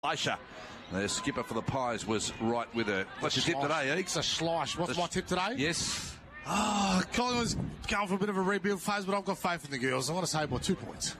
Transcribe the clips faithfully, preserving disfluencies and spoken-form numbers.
Aisha, the skipper for the Pies, was right with her. What's your tip today, Eeks? It's a slosh. What's The my sh- tip today? Yes. Oh, Collingwood's going for a bit of a rebuild phase, but I've got faith in the girls. I want to say by two points.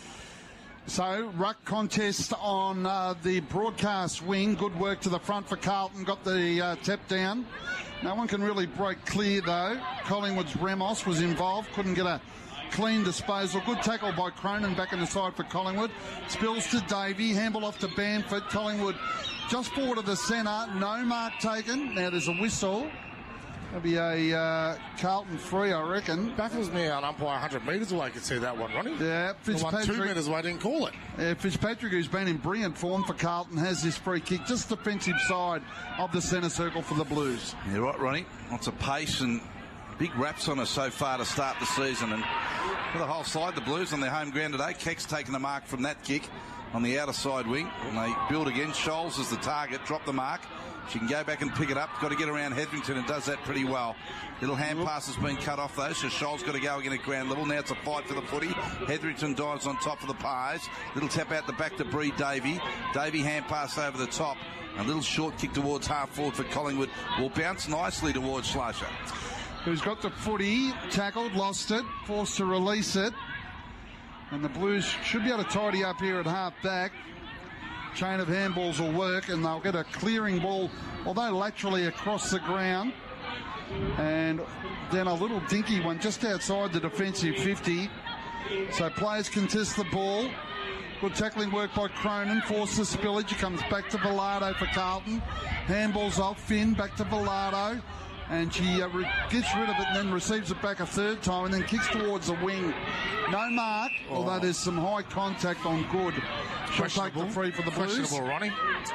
So, ruck contest on uh, the broadcast wing. Good work to the front for Carlton. Got the uh, tap down. No one can really break clear, though. Collingwood's Ramos was involved. Couldn't get a clean disposal. Good tackle by Cronin back in the side for Collingwood. Spills to Davey. Handball off to Bamford. Collingwood just forward of the centre. No mark taken. Now there's a whistle. That'll be a uh, Carlton free, I reckon. Baffles me on umpire one hundred metres away could see that one, Ronnie. Yeah, The one two Fitzpatrick. metres away didn't call it. Uh, Fitzpatrick, who's been in brilliant form for Carlton, has this free kick, just defensive side of the centre circle for the Blues. You're right, Ronnie. Lots of pace and big raps on us so far to start the season. And for the whole side, the Blues on their home ground today. Keck's taking the mark from that kick on the outer side wing. And they build again. Scholes is the target. Drop the mark. She can go back and pick it up. Got to get around Hetherington and does that pretty well. Little hand pass has been cut off though, so Scholes got to go again at ground level. Now it's a fight for the footy. Hetherington dives on top for the Pies. Little tap out the back to Bree Davey. Davey hand pass over the top. A little short kick towards half forward for Collingwood. Will bounce nicely towards Slasher. Who's got the footy, tackled, lost it, forced to release it. And the Blues should be able to tidy up here at half back. Chain of handballs will work and they'll get a clearing ball, although laterally across the ground. And then a little dinky one just outside the defensive fifty. So players contest the ball. Good tackling work by Cronin, forces spillage. It comes back to Velardo for Carlton. Handballs off, Finn, back to Velardo. And she uh, re- gets rid of it and then receives it back a third time and then kicks towards the wing. No mark, oh. although there's some high contact on Good. She'll take the free for the Blues. Questionable, Ronnie.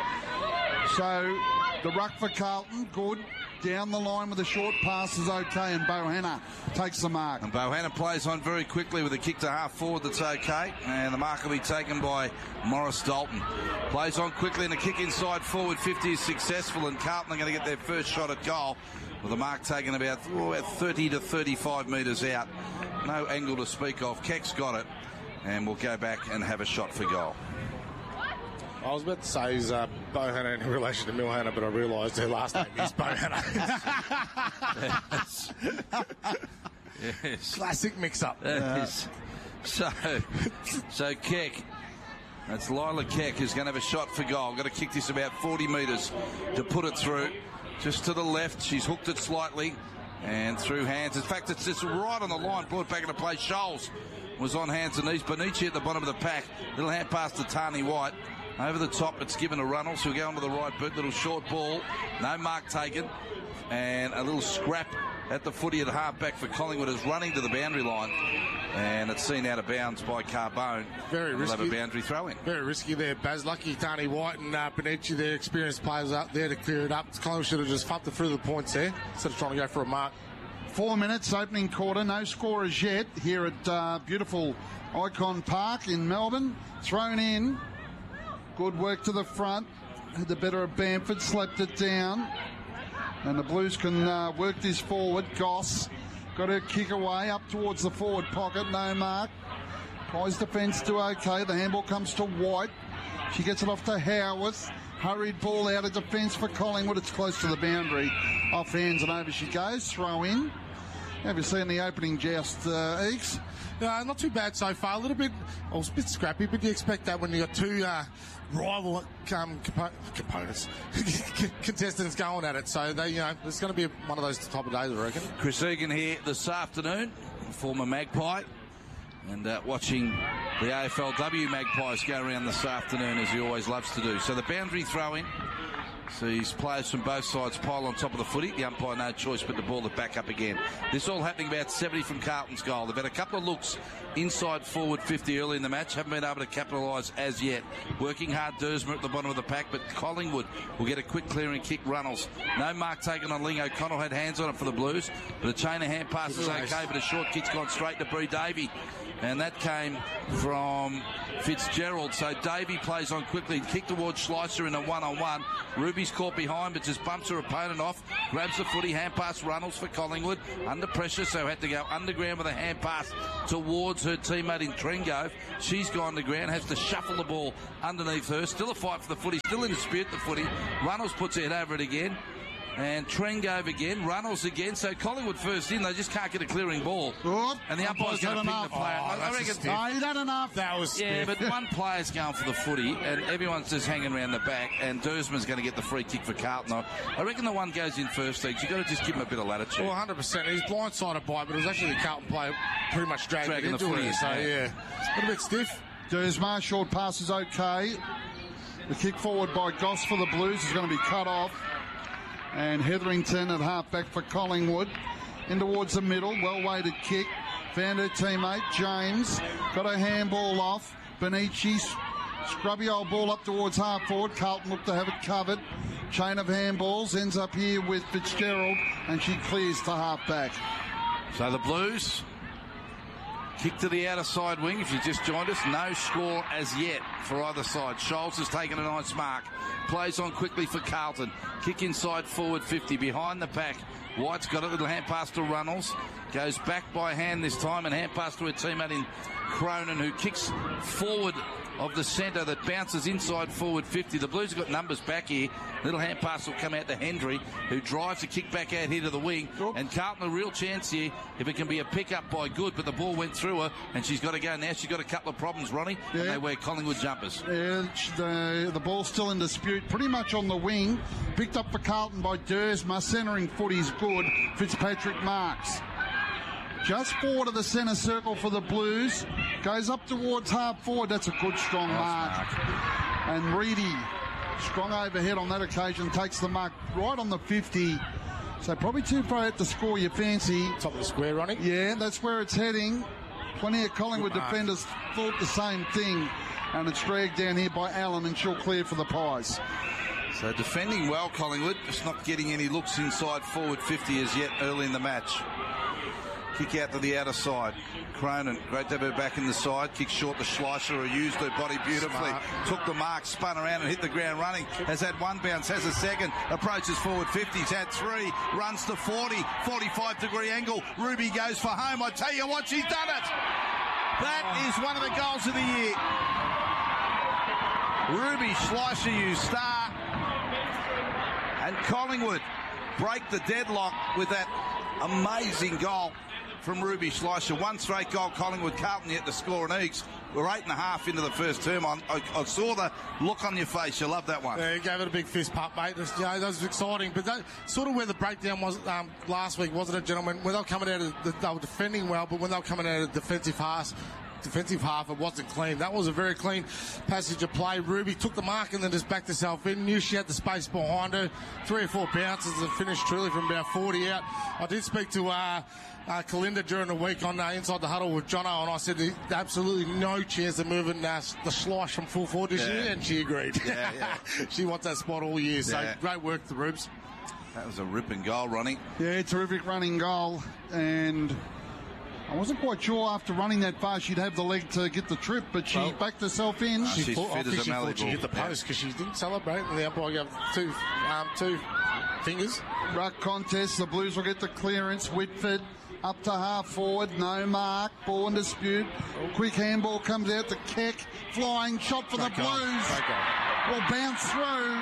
So the ruck for Carlton, Good. Down the line with a short pass is okay, and Bohanna takes the mark. And Bohanna plays on very quickly with a kick to half forward that's okay, and the mark will be taken by Morris Dalton. Plays on quickly, and a kick inside forward fifty is successful, and Carlton are going to get their first shot at goal with the mark taken about, oh, about thirty to thirty-five metres out. No angle to speak of. Keck's got it, and we'll go back and have a shot for goal. I was about to say is uh, Bohanna in relation to Milhanna, but I realised her last name is Bohanna. yes. yes. Classic mix-up. Yes. So, so Keck, that's Lila Keck, who's going to have a shot for goal. Got to kick this about forty metres to put it through. Just to the left, she's hooked it slightly and through hands. In fact, it's just right on the line, brought back into play. Scholes was on hands and knees. Bonici at the bottom of the pack. Little hand pass to Tani White. Over the top, it's given to Runnels, who'll go onto the right boot. Little short ball, no mark taken, and a little scrap at the footy at half-back for Collingwood is running to the boundary line, and it's seen out of bounds by Carbone. Very risky. They'll have a boundary throw in. Very risky there, Baz. Lucky Tani White and uh, Bonici, their experienced players up there to clear it up. Collingwood should have just thumped it through the points there instead of trying to go for a mark. Four minutes, opening quarter, no scorers yet here at uh, beautiful Icon Park in Melbourne. Thrown in. Good work to the front. Had the better of Bamford, slapped it down. And the Blues can uh, work this forward. Goss got her kick away up towards the forward pocket. No mark. Pies defence do okay. The handball comes to White. She gets it off to Howarth. Hurried ball out of defence for Collingwood. It's close to the boundary. Off hands and over she goes. Throw in. Have you seen the opening joust, uh, Eeks? Uh, not too bad so far. A little bit, well, it's a bit scrappy, but you expect that when you got two uh, rival um, compo- components, contestants going at it. So they, you know, it's going to be one of those type of days, I reckon. Chris Egan here this afternoon, former Magpie, and uh, watching the A F L W Magpies go around this afternoon as he always loves to do. So the boundary throw in. Sees players from both sides pile on top of the footy. The umpire no choice but to ball it back up again. This all happening about seventy from Carlton's goal. They've had a couple of looks inside forward fifty early in the match. Haven't been able to capitalise as yet. Working hard, Dersmer at the bottom of the pack, but Collingwood will get a quick clearing kick. Runnels. No mark taken on Ling. O'Connell had hands on it for the Blues, but a chain of hand passes okay, but a short kick's gone straight to Bree Davey. and that came from Fitzgerald. So Davey plays on quickly, kick towards Schleicher in a one-on-one. Ruby's caught behind, but just bumps her opponent off, grabs the footy, hand pass Runnels for Collingwood, under pressure, so had to go underground with a hand pass towards her teammate in Trengove. She's gone to ground, has to shuffle the ball underneath her. Still a fight for the footy, still in dispute the footy. Runnels puts it over it again. And Trengove again, Runnels again. So Collingwood first in, they just can't get a clearing ball. Oh, and the umpire's going to pick the player. Oh, I reckon. Oh, you done enough. That was Yeah, stiff. but one player's going for the footy, and everyone's just hanging around the back. And Dersman's going to get the free kick for Carlton. I reckon the one goes in first, Leagues. You've got to just give him a bit of latitude. Well, one hundred percent. He's blindsided by it, but it was actually the Carlton player pretty much dragging, Dragging it the into footy, it. So, yeah. yeah, a little bit stiff. Dersma, short pass is okay. The kick forward by Goss for the Blues is going to be cut off. And Hetherington at half-back for Collingwood. In towards the middle, well-weighted kick. Found her teammate, James. Got her handball off. Benici, scrubby old ball up towards half-forward. Carlton looked to have it covered. Chain of handballs, ends up here with Fitzgerald, and she clears to half-back. So the Blues kick to the outer side wing. If you just joined us, no score as yet for either side. Scholes has taken a nice mark. Plays on quickly for Carlton. Kick inside forward fifty. Behind the pack. White's got a little hand pass to Runnels. Goes back by hand this time and hand pass to her teammate in Cronin, who kicks forward of the centre that bounces inside forward fifty. The Blues have got numbers back here. Little hand pass will come out to Hendry, who drives the kick back out here to the wing. Oops. And Carlton a real chance here if it can be a pick-up by Good, but the ball went through her and she's got to go now. She's got a couple of problems, Ronnie, Yeah. and they wear Collingwood jumpers. Yeah, the, the ball's still in dispute, pretty much on the wing. Picked up for Carlton by Dersma. Centering footy's good. Fitzpatrick marks. Just forward of the centre circle for the Blues. Goes up towards half forward. That's a good, strong mark. And Reedy, strong overhead on that occasion, takes the mark right on the fifty. So probably too far out to score your fancy. Top of the square, Ronnie. Yeah, that's where it's heading. Plenty of Collingwood Good mark. defenders thought the same thing. And it's dragged down here by Allen, and she'll clear for the Pies. So defending well, Collingwood, just not getting any looks inside forward fifty as yet early in the match. Kick out to the outer side. Cronin, great to have her back in the side. Kick short to Schleicher, who used her body beautifully. Smart. Took the mark, spun around and hit the ground running. Has had one bounce, has a second. Approaches forward fifty, he's had three. Runs to forty, forty-five degree angle. Ruby goes for home. I tell you what, she's done it. That is one of the goals of the year. Ruby Schleicher, you star. And Collingwood break the deadlock with that amazing goal from Ruby Schleicher. One straight goal, Collingwood. Carlton yet to score an Eagles. We're eight and a half into the first term. I, I, I saw the look on your face. You love that one. Yeah, he gave it a big fist pump, mate. That's, you know, that was exciting. But that sort of where the breakdown was um, last week, wasn't it, gentlemen? When they were coming out of the, they were defending well, but when they were coming out of the defensive half, defensive half, it wasn't clean. That was a very clean passage of play. Ruby took the mark and then just backed herself in. Knew she had the space behind her. Three or four bounces and finished truly from about forty out. I did speak to uh, uh, Kalinda during the week on uh, Inside the Huddle with Jono, and I said there's absolutely no chance of moving uh, the Schleicher from full forward this Yeah. year, and she agreed. Yeah, yeah. She wants that spot all year. So Yeah. great work, the Rubes. That was a ripping goal, Ronnie. Yeah, terrific running goal. And I wasn't quite sure after running that far she'd have the leg to get the trip, but she Well, backed herself in. She's She thought, I fit as think a she mallee thought she ball. hit the post because she didn't celebrate, and the umpire gave two, um, two fingers. Ruck contest, the Blues will get the clearance. Whitford up to half forward, no mark, ball in dispute. Quick handball comes out to Keck, flying shot for Great the goal. Blues. Great goal. Will bounce through.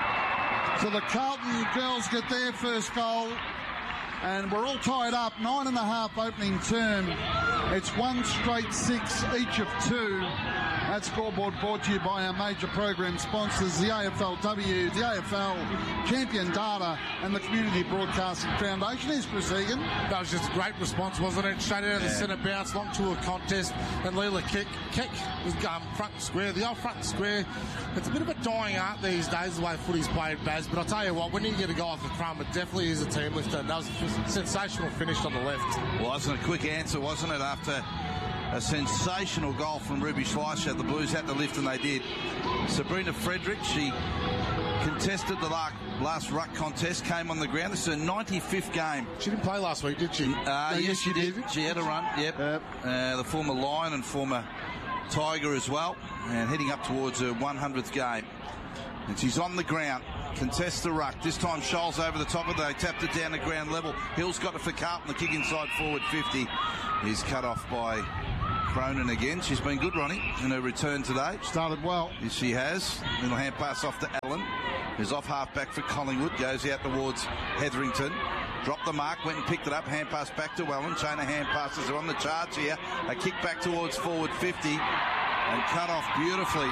So the Carlton girls get their first goal. And we're all tied up, nine and a half opening term. It's one straight six, each of two. That scoreboard brought to you by our major program sponsors, the A F L W, the A F L, Champion Data, and the Community Broadcasting Foundation. Here's Chris Egan. That was just a great response, wasn't it? Straight out of the Yeah. centre bounce, long tour contest, and Leela Kick. Kick was um, front and square. The old front and square, it's a bit of a dying art these days, the way footy's played, Baz. But I'll tell you what, when you get a guy off the crumb, it definitely is a team lifter. And that was a sensational finish on the left. Wasn't a quick answer, wasn't it? After a sensational goal from Ruby Schleicher, the Blues had to lift, and they did. Sabrina Frederick, she contested the last ruck contest, came on the ground. This is her ninety-fifth game. She didn't play last week, did she? Uh, no, yes, she did. did. She had a run, yep. yep. Uh, the former Lion and former Tiger as well, and heading up towards her one hundredth game. And she's on the ground. Contests the ruck. This time Scholes over the top of it. They tapped it down to ground level. Hill's got it for Carlton. The kick inside forward fifty is cut off by Cronin again. She's been good, Ronnie, in her return today. Started well. Yes, she has. Little hand pass off to Allen, who's off half back for Collingwood. Goes out towards Hetherington. Dropped the mark, went and picked it up. Hand pass back to Allen. Chain of hand passes are on the charge here. A kick back towards forward fifty and cut off beautifully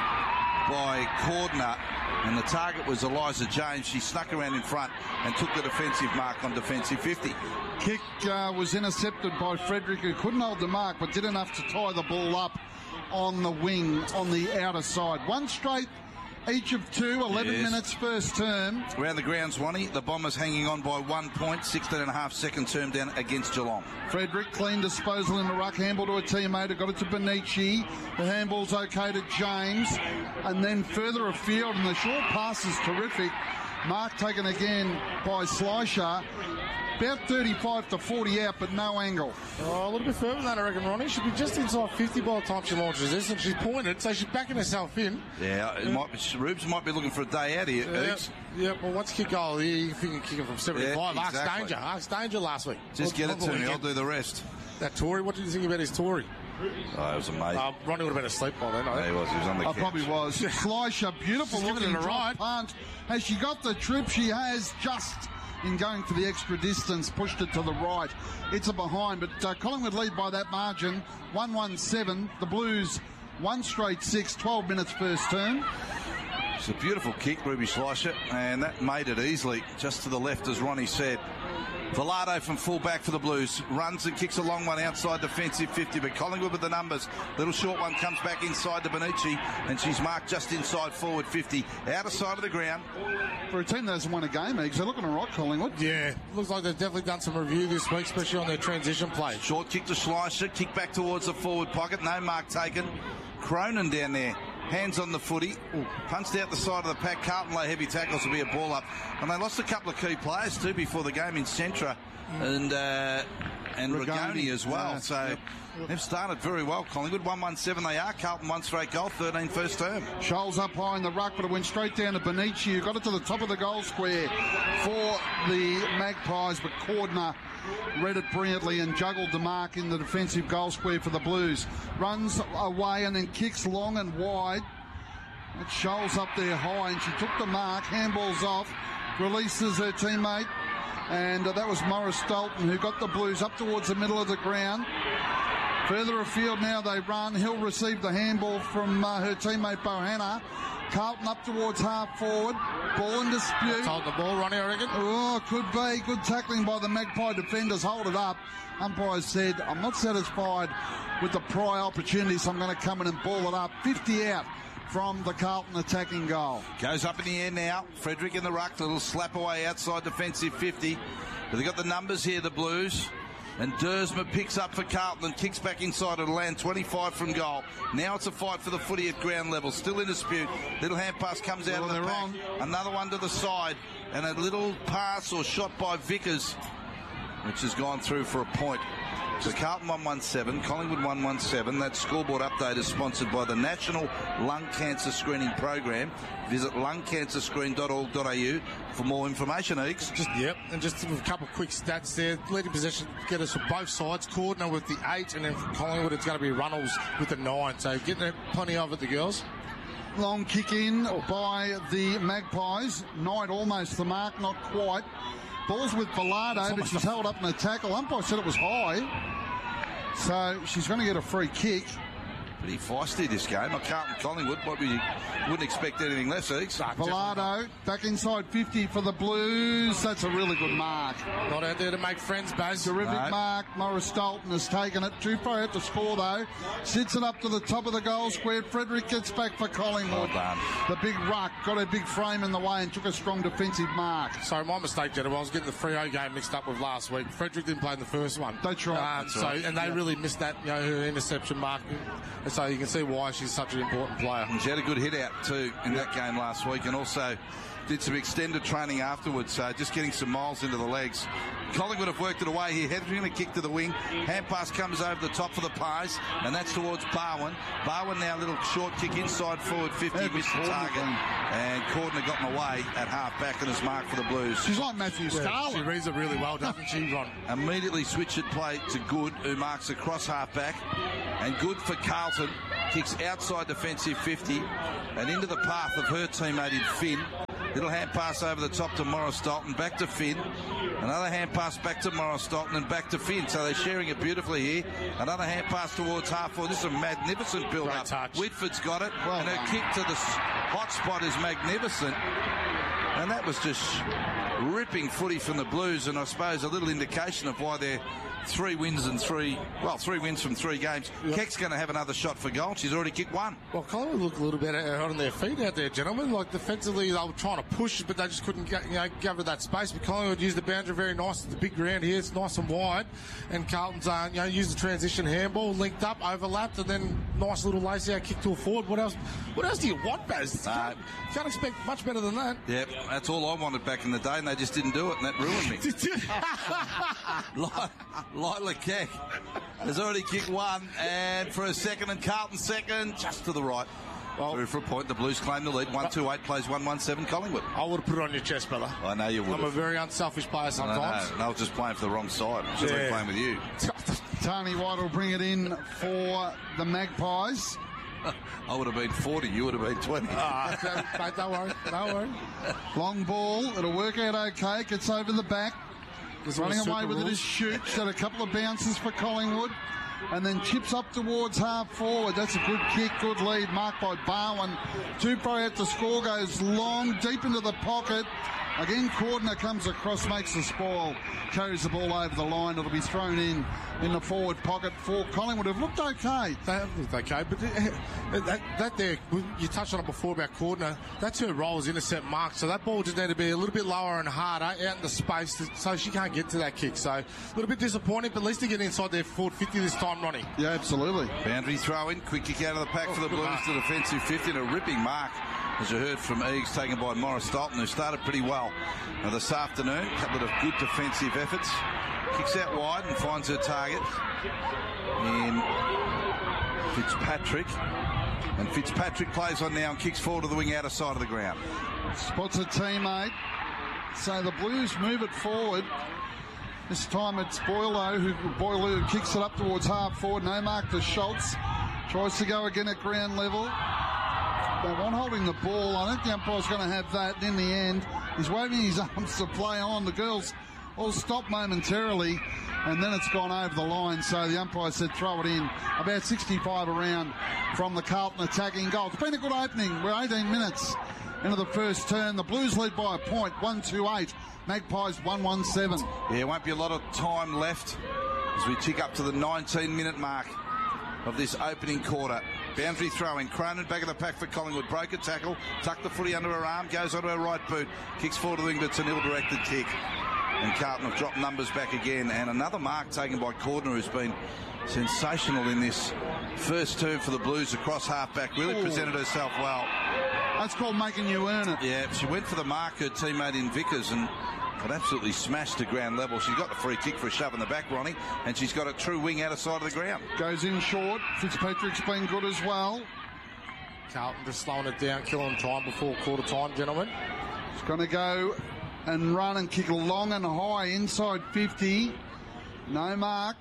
by Cordner. And the target was Eliza James. She snuck around in front and took the defensive mark on defensive fifty. Kick uh, was intercepted by Frederick, who couldn't hold the mark but did enough to tie the ball up on the wing on the outer side. One straight, each of two, eleven yes. minutes first term. Around the grounds, Ronnie, the Bombers hanging on by one point, sixteen and a half second term down against Geelong. Frederick, clean disposal in the ruck, handball to a teammate, got it to Benici. The handball's okay to James, and then further afield, and the short pass is terrific. Mark taken again by Slisher. About thirty-five to forty out, but no angle. Oh, a little bit further than that, I reckon, Ronnie. She'll be just inside fifty by the time she launches this, and she's pointed, so she's backing herself in. Yeah, it yeah. might be, Rubes might be looking for a day out here. Yeah, yeah, well, once kick goal here, you can kick it from seventy-five. Yeah, exactly. Ask Danger. Ask Danger last week. Just what, get it to me, I'll do the rest. That Tory, what did you think about his Tory? Oh, it was amazing. Uh, Ronnie would have been asleep by then, I think. Yeah, he was. He was on the couch. I probably was. Slisher, beautiful looking drop punt. Has she got the trip? She has, just in going for the extra distance, pushed it to the right. It's a behind, but uh, Collingwood lead by that margin, one one seven. The Blues, one straight six, twelve minutes first term. It's a beautiful kick, Ruby Slisher, and that made it easily, just to the left, as Ronnie said. Velado from full-back for the Blues. Runs and kicks a long one outside defensive fifty, but Collingwood with the numbers. Little short one comes back inside to Benici, and she's marked just inside forward fifty. Outer side of the ground. For a team that hasn't won a game, Eggs, they're looking all right, Collingwood. Yeah, looks like they've definitely done some review this week, especially on their transition play. Short kick to Schleicher, kick back towards the forward pocket. No mark taken. Cronin down there. Hands on the footy. Ooh. Punched out the side of the pack. Carlton lay heavy tackles to be a ball up. And they lost a couple of key players too before the game in Centra mm. and uh, and Rigoni as well. Yeah. So yep. They've started very well, Collingwood. one one seven they are. Carlton one straight goal, thirteen first term. Scholes up high in the ruck, but it went straight down to Benici, who got it to the top of the goal square for the Magpies, but Cordner read it brilliantly and juggled the mark in the defensive goal square for the Blues. Runs away and then kicks long and wide. It's Scholes up there high, and she took the mark, handballs off, releases her teammate, and uh, that was Morris Dalton, who got the Blues up towards the middle of the ground. Further afield now they run. Hill received the handball from uh, her teammate Bohanna. Carlton up towards half forward. Ball in dispute. Hold the ball, Ronnie, I reckon. Oh, could be. Good tackling by the Magpie defenders. Hold it up. Umpire said, I'm not satisfied with the prior opportunity, so I'm going to come in and ball it up. fifty out from the Carlton attacking goal. Goes up in the air now. Frederick in the ruck. Little slap away outside defensive fifty. But they've got the numbers here, the Blues. And Dersma picks up for Carlton and kicks back inside at land, twenty-five from goal. Now it's a fight for the footy at ground level. Still in dispute. Little hand pass comes out well, of the pack. On. Another one to the side. And a little pass or shot by Vickers, which has gone through for a point. So Carlton one one seven, Collingwood one one seven. That scoreboard update is sponsored by the National Lung Cancer Screening Program. Visit lung cancer screen dot org dot a u for more information, Eeks. Just, yep, and just a couple of quick stats there. Leading possession get us for both sides. Cordner with the eight, and then for Collingwood it's going to be Runnels with the nine. So getting plenty of it, the girls. Long kick in by the Magpies. Knight almost the mark, not quite. Ball's with Velado, but she's held up in a tackle. Umpire said it was high. So she's going to get a free kick. Pretty feisty this game. I can't Collingwood, but we wouldn't expect anything less, Eeks. Velado back inside fifty for the Blues. That's a really good mark. Not out there to make friends, Baz. Terrific no. mark. Morris Dalton has taken it. Too far out to score, though. Sits it up to the top of the goal square. Frederick gets back for Collingwood. Well done. The big ruck got a big frame in the way and took a strong defensive mark. So my mistake, gentlemen. I was getting the Freo game mixed up with last week. Frederick didn't play in the first one. That's right. Um, That's so right. and they yeah. really missed that, you know, her interception mark. And so you can see why she's such an important player. And she had a good hit out too in that game last week, and also did some extended training afterwards, so just getting some miles into the legs. Collingwood have worked it away here. Heading a kick to the wing. Hand pass comes over the top for the Pies, and that's towards Barwin. Barwin now a little short kick inside forward fifty, missed the target. And Cordner got in the way at half back and is marked for the Blues. She's like Matthew Scarlett. She reads it really well, doesn't she, Ron? Immediately switch it play to Good, who marks across half back. And Good for Carlton. Kicks outside defensive fifty and into the path of her teammate in Finn. Little hand pass over the top to Morris Dalton, back to Finn. Another hand pass back to Morris Dalton and back to Finn. So they're sharing it beautifully here. Another hand pass towards half forward. This is a magnificent build-up. Whitford's got it, well and her done. Kick to the hot spot is magnificent. And that was just ripping footy from the Blues, and I suppose a little indication of why they're three wins and three, well, three wins from three games. Yep. Keck's going to have another shot for goal. She's already kicked one. Well, Collingwood looked a little bit out on their feet out there, gentlemen. Like, defensively, they were trying to push, but they just couldn't get, you know, cover that space. But Collingwood used the boundary very nice. It's the big ground here. It's nice and wide. And Carlton's, uh, you know, used the transition handball, linked up, overlapped, and then nice little lacy out kick to a forward. What else? What else do you want, Baz? You can't, you can't expect much better than that. Yep, that's all I wanted back in the day, and they just didn't do it, and that ruined me. Lila Keck has already kicked one, and for a second, and Carlton second, just to the right. Well, through for a point, the Blues claim the lead. one two eight plays one one seven Collingwood. I would have put it on your chest, brother. I know you would. I'm a very unselfish player sometimes. I, know. I was just playing for the wrong side. I should have been playing with you. Tony White will bring it in for the Magpies. I would have been forty, you would have been twenty. Oh, mate, don't worry, don't worry. Long ball, it'll work out okay, gets over the back. There's running away with rules. It as shoots, got a couple of bounces for Collingwood, and then chips up towards half forward. That's a good kick, good lead, marked by Barwin. Tupou out to score, goes long, deep into the pocket. Again, Cordner comes across, makes the spoil, carries the ball over the line. It'll be thrown in in the forward pocket for Collingwood. Have looked okay. They have looked okay, but that, that there, you touched on it before about Cordner. That's her role as intercept mark, so that ball just need to be a little bit lower and harder out in the space, so she can't get to that kick. So a little bit disappointing, but at least they get inside their forward fifty this time, Ronnie. Yeah, absolutely. Boundary throw in, quick kick out of the pack oh, for the Blues mark. To defensive fifty, and a ripping mark, as you heard from Eags, taken by Morris Dalton, who started pretty well now this afternoon. A couple of good defensive efforts. Kicks out wide and finds her target in Fitzpatrick. And Fitzpatrick plays on now and kicks forward to the wing outer side of the ground. Spots a teammate. So the Blues move it forward. This time it's Boileau who, Boileau who kicks it up towards half forward. No mark to Schultz. Tries to go again at ground level. They want holding the ball. I think the umpire's going to have that. And in the end, he's waving his arms to play on. The girls all stop momentarily, and then it's gone over the line. So the umpire said throw it in. About sixty-five around from the Carlton attacking goal. It's been a good opening. We're eighteen minutes into the first turn. The Blues lead by a point, one two eight. Magpies one one seven. Yeah, won't be a lot of time left as we tick up to the nineteen minute mark of this opening quarter. Boundary throwing. Cronin back of the pack for Collingwood. Broke a tackle. Tucked the footy under her arm. Goes onto her right boot. Kicks forward to the wing, but it's an ill-directed kick. And Carlton have dropped numbers back again. And another mark taken by Cordner, who's been sensational in this first term for the Blues across half-back. Really Ooh. presented herself well. That's called making you earn it. Yeah, she went for the mark, her teammate in Vickers, and got absolutely smashed to ground level. She's got the free kick for a shove in the back, Ronnie, and she's got a true wing out of side of the ground. Goes in short. Fitzpatrick's been good as well. Carlton just slowing it down, killing time before quarter time, gentlemen. It's going to go and run and kick long and high inside fifty. No mark.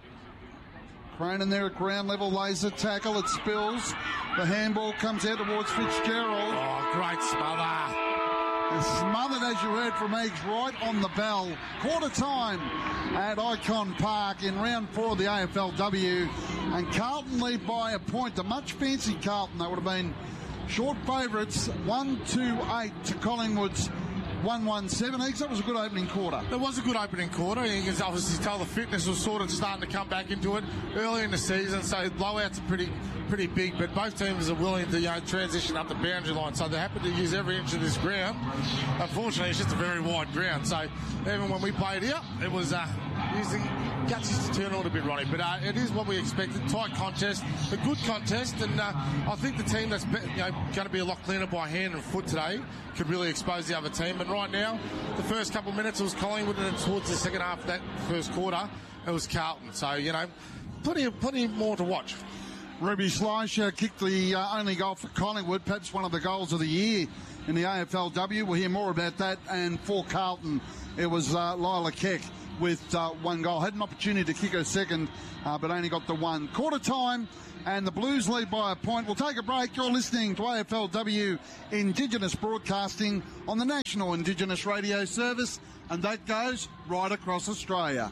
Cronin there at ground level, lays a tackle, it spills. The handball comes out towards Fitzgerald. Oh, great smother. And smothered, as you heard from Eggs, right on the bell. Quarter time at Icon Park in round four of the A F L W. And Carlton lead by a point. The much fancy Carlton, they would have been short favourites. one two eight to Collingwood's one one seven. Eggs, that was a good opening quarter. It was a good opening quarter. You can obviously tell the fitness was sort of starting to come back into it early in the season, so blowouts are pretty pretty big, but both teams are willing to, you know, transition up the boundary line, so they're happy to use every inch of this ground. Unfortunately, it's just a very wide ground, so even when we played here, it was, uh, is he gets his turn a little bit, Ronnie, but uh, it is what we expected. Tight contest, a good contest, and uh, I think the team that's be, you know, going to be a lot cleaner by hand and foot today could really expose the other team. And right now, the first couple of minutes it was Collingwood, and then towards the second half of that first quarter, it was Carlton. So, you know, plenty, of, plenty more to watch. Ruby Schleicher kicked the uh, only goal for Collingwood, perhaps one of the goals of the year in the A F L W. We'll hear more about that. And for Carlton, it was uh, Lila Keck with uh, one goal. Had an opportunity to kick her second, uh, but only got the one. Quarter time, and the Blues lead by a point. We'll take a break. You're listening to A F L W Indigenous Broadcasting on the National Indigenous Radio Service, and that goes right across Australia.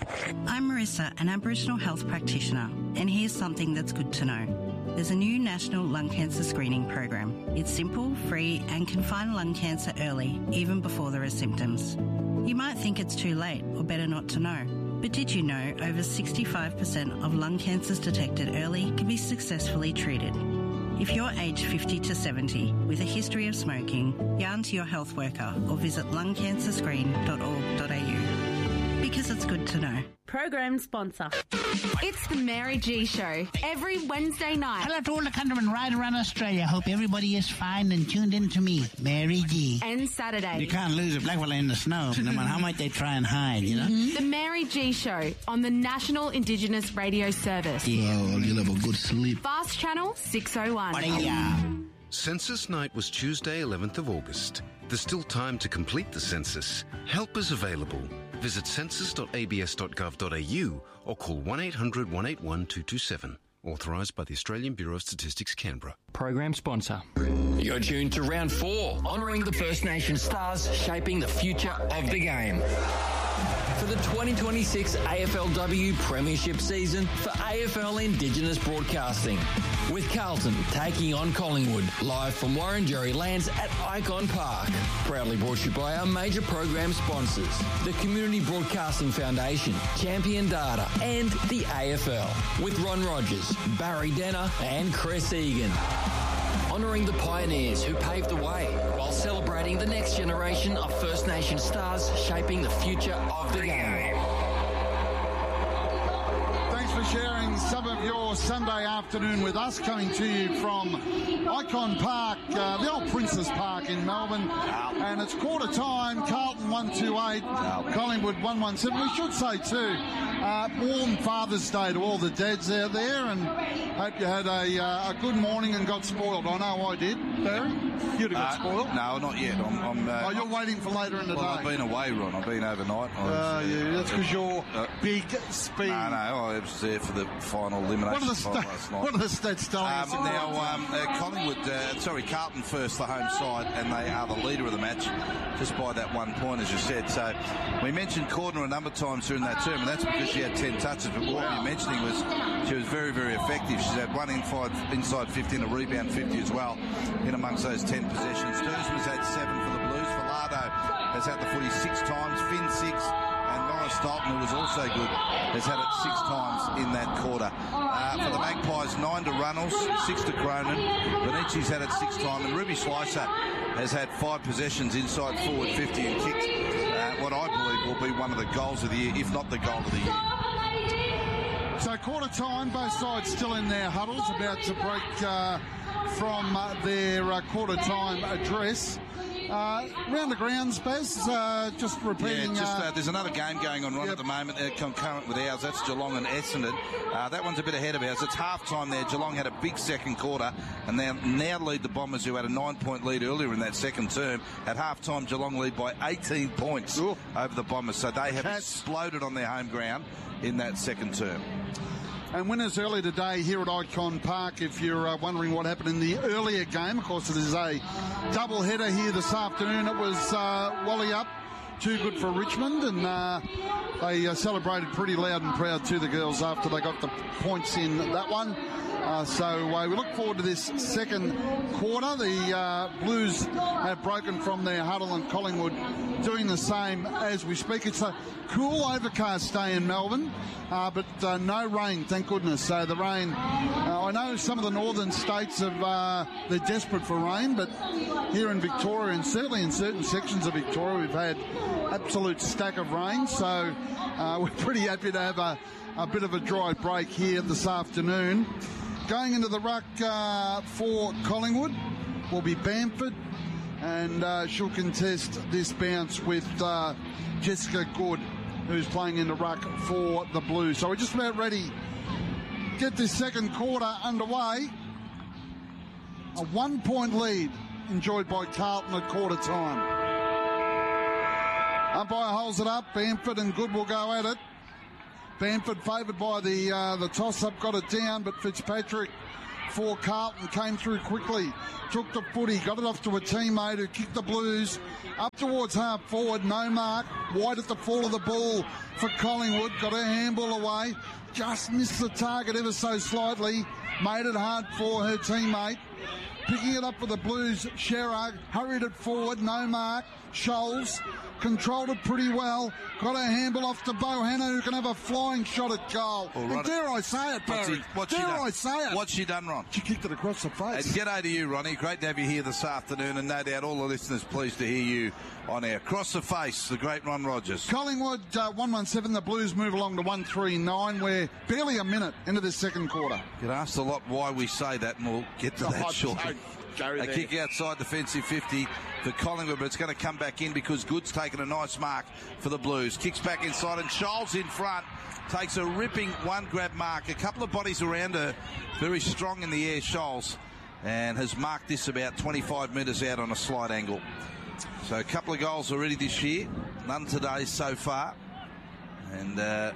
I'm Marissa, an Aboriginal health practitioner, and here's something that's good to know. There's a new national lung cancer screening program. It's simple, free, and can find lung cancer early, even before there are symptoms. You might think it's too late or better not to know, but did you know over sixty-five percent of lung cancers detected early can be successfully treated? If you're aged fifty to seventy with a history of smoking, yarn to your health worker or visit lung cancer screen dot org dot a u. Because it's good to know. Program sponsor. It's the Mary G Show every Wednesday night. Hello to all the countrymen right around Australia. Hope everybody is fine and tuned in to me, Mary G. And Saturday. You can't lose a black fella in the snow, no matter how much they try and hide, you know? Mm-hmm. The Mary G Show on the National Indigenous Radio Service. Yeah, well, you'll have a good sleep. Fast Channel six oh one. Yeah. Census night was Tuesday, eleventh of August. There's still time to complete the census. Help is available. Visit census dot a b s dot gov dot a u or call one eight hundred one eight one two two seven. Authorised by the Australian Bureau of Statistics, Canberra. Program sponsor. You're tuned to round four, honouring the First Nation stars shaping the future of the game. For the twenty twenty-six A F L W Premiership season for A F L Indigenous Broadcasting. With Carlton taking on Collingwood, live from Warrenjerry Lands at Icon Park. Proudly brought to you by our major program sponsors, the Community Broadcasting Foundation, Champion Data, and the A F L. With Ron Rogers, Barry Denner, and Chris Egan. Honouring the pioneers who paved the way while celebrating the next generation of First Nation stars shaping the future of the game. Thanks for sharing some of your Sunday afternoon with us, coming to you from Icon Park, uh, the old Princes Park in Melbourne. And it's quarter time, Carlton one two eight, Collingwood one one seven. We should say too, uh, warm Father's Day to all the dads out there, and hope you had a, uh, a good morning and got spoiled. I know I did. Barry, you'd have got Uh, spoiled. No, not yet. I'm. I'm uh, Oh, you're waiting for later in the well, day. I've been away, Ron. I've been overnight. I was, Uh, uh, yeah, that's because you're uh, big speed. No, no, I was there for the final elimination What are the, fight sta- last night. what are the stats telling us? Um, now, um, uh, Collingwood, uh, sorry, Carlton first, the home side, and they are the leader of the match just by that one point, as you said. So we mentioned Cordner a number of times during that term, and that's because she had ten touches. But what you're mentioning was she was very, very effective. She's had one inside, inside fifty and a rebound fifty as well in amongst those ten possessions. Dursman's had seven for the Blues. Falado has had the footy six times, Finn six, and Lauren Stolten, who was also good, has had it six times in that quarter. Uh, for the Magpies, nine to Runnels, six to Cronin. Bonici's had it six times, and Ruby Schleicher has had five possessions inside forward fifty and kicked uh, what I believe will be one of the goals of the year, if not the goal of the year. So quarter time, both sides still in their huddles, about to break uh, from uh, their uh, quarter time address. Uh, round the grounds, Baz, uh, just repeating. Yeah, just, uh, uh, there's another game going on right yep. at the moment, uh, concurrent with ours. That's Geelong and Essendon. Uh, that one's a bit ahead of ours. It's half time there. Geelong had a big second quarter, and they now lead the Bombers, who had a nine-point lead earlier in that second term. At half time, Geelong lead by eighteen points Ooh. over the Bombers. So they have Cats. exploded on their home ground in that second term. And winners early today here at Icon Park. If you're uh, wondering what happened in the earlier game, of course it is a double header here this afternoon. It was uh, Wally up, too good for Richmond, and uh, they uh, celebrated pretty loud and proud to the girls after they got the points in that one. Uh, so uh, we look forward to this second quarter. The uh, Blues have broken from their huddle, and Collingwood doing the same as we speak. It's a cool overcast day in Melbourne, uh, but uh, no rain, thank goodness. So the rain, uh, I know some of the northern states have, uh, they're desperate for rain, but here in Victoria, and certainly in certain sections of Victoria, we've had absolute stack of rain. So uh, we're pretty happy to have a, a bit of a dry break here this afternoon. Going into the ruck uh, for Collingwood will be Bamford, and uh, she'll contest this bounce with uh, Jessica Good, who's playing in the ruck for the Blues. So we're just about ready to get this second quarter underway. A one-point lead enjoyed by Carlton at quarter time. Umpire holds it up. Bamford and Good will go at it. Bamford favoured by the uh, the toss-up, got it down, but Fitzpatrick for Carlton came through quickly, took the footy, got it off to a teammate who kicked the Blues up towards half forward, no mark, wide at the fall of the ball for Collingwood, got her handball away, just missed the target ever so slightly, made it hard for her teammate. Picking it up for the Blues, Sherrard hurried it forward, no mark. Scholes controlled it pretty well, got her handball off to Bohanna, who can have a flying shot at goal. Well, and dare I say it, Barry? What's dare done? I say it? What's she done, Ron? She kicked it across the face. And g'day to you, Ronnie. Great to have you here this afternoon, and no doubt all the listeners pleased to hear you on air. Across the face, the great Ron Rogers. Collingwood uh, one one seven, the Blues move along to one three nine. We're barely a minute into this second quarter. Get asked a lot why we say that, and we'll get to that Oh, shortly. A kick outside defensive fifty for Collingwood, but it's going to come back in because Good's taken a nice mark for the Blues. Kicks back inside, and Scholes in front takes a ripping one grab mark. A couple of bodies around her, very strong in the air, Scholes, and has marked this about twenty-five metres out on a slight angle. So a couple of goals already this year, none today so far. And uh,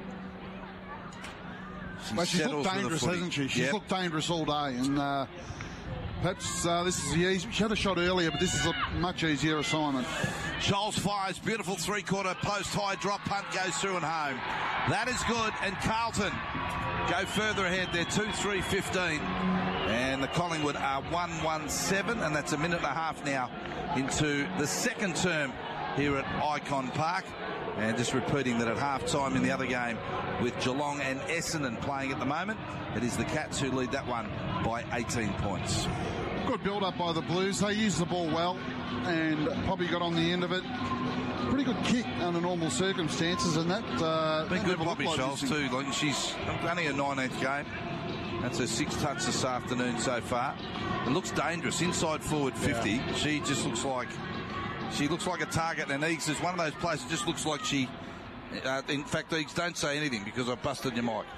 she's, well, she's looked dangerous, hasn't she? She's yep. looked dangerous all day, and uh, perhaps uh, this is the easy. She had a shot earlier, but this is a much easier assignment. Scholes fires, beautiful three-quarter post high drop punt, goes through and home. That is good, and Carlton go further ahead. They're two three fifteen, and the Collingwood are one one seven, and that's a minute and a half now into the second term here at Icon Park. And just repeating that at half-time in the other game with Geelong and Essendon playing at the moment, it is the Cats who lead that one by eighteen points. Good build-up by the Blues. They used the ball well and probably got on the end of it. Pretty good kick under normal circumstances, and that... Uh, Been good Poppy like Scholes too. Like she's only her nineteenth game. That's her sixth touch this afternoon so far. It looks dangerous. Inside forward fifty. Yeah. She just looks like... She looks like a target, and Eags is one of those players that just looks like she... Uh, in fact, Eags, don't say anything because I've busted your mic.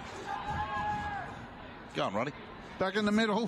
Go on, Ronnie. Back in the middle.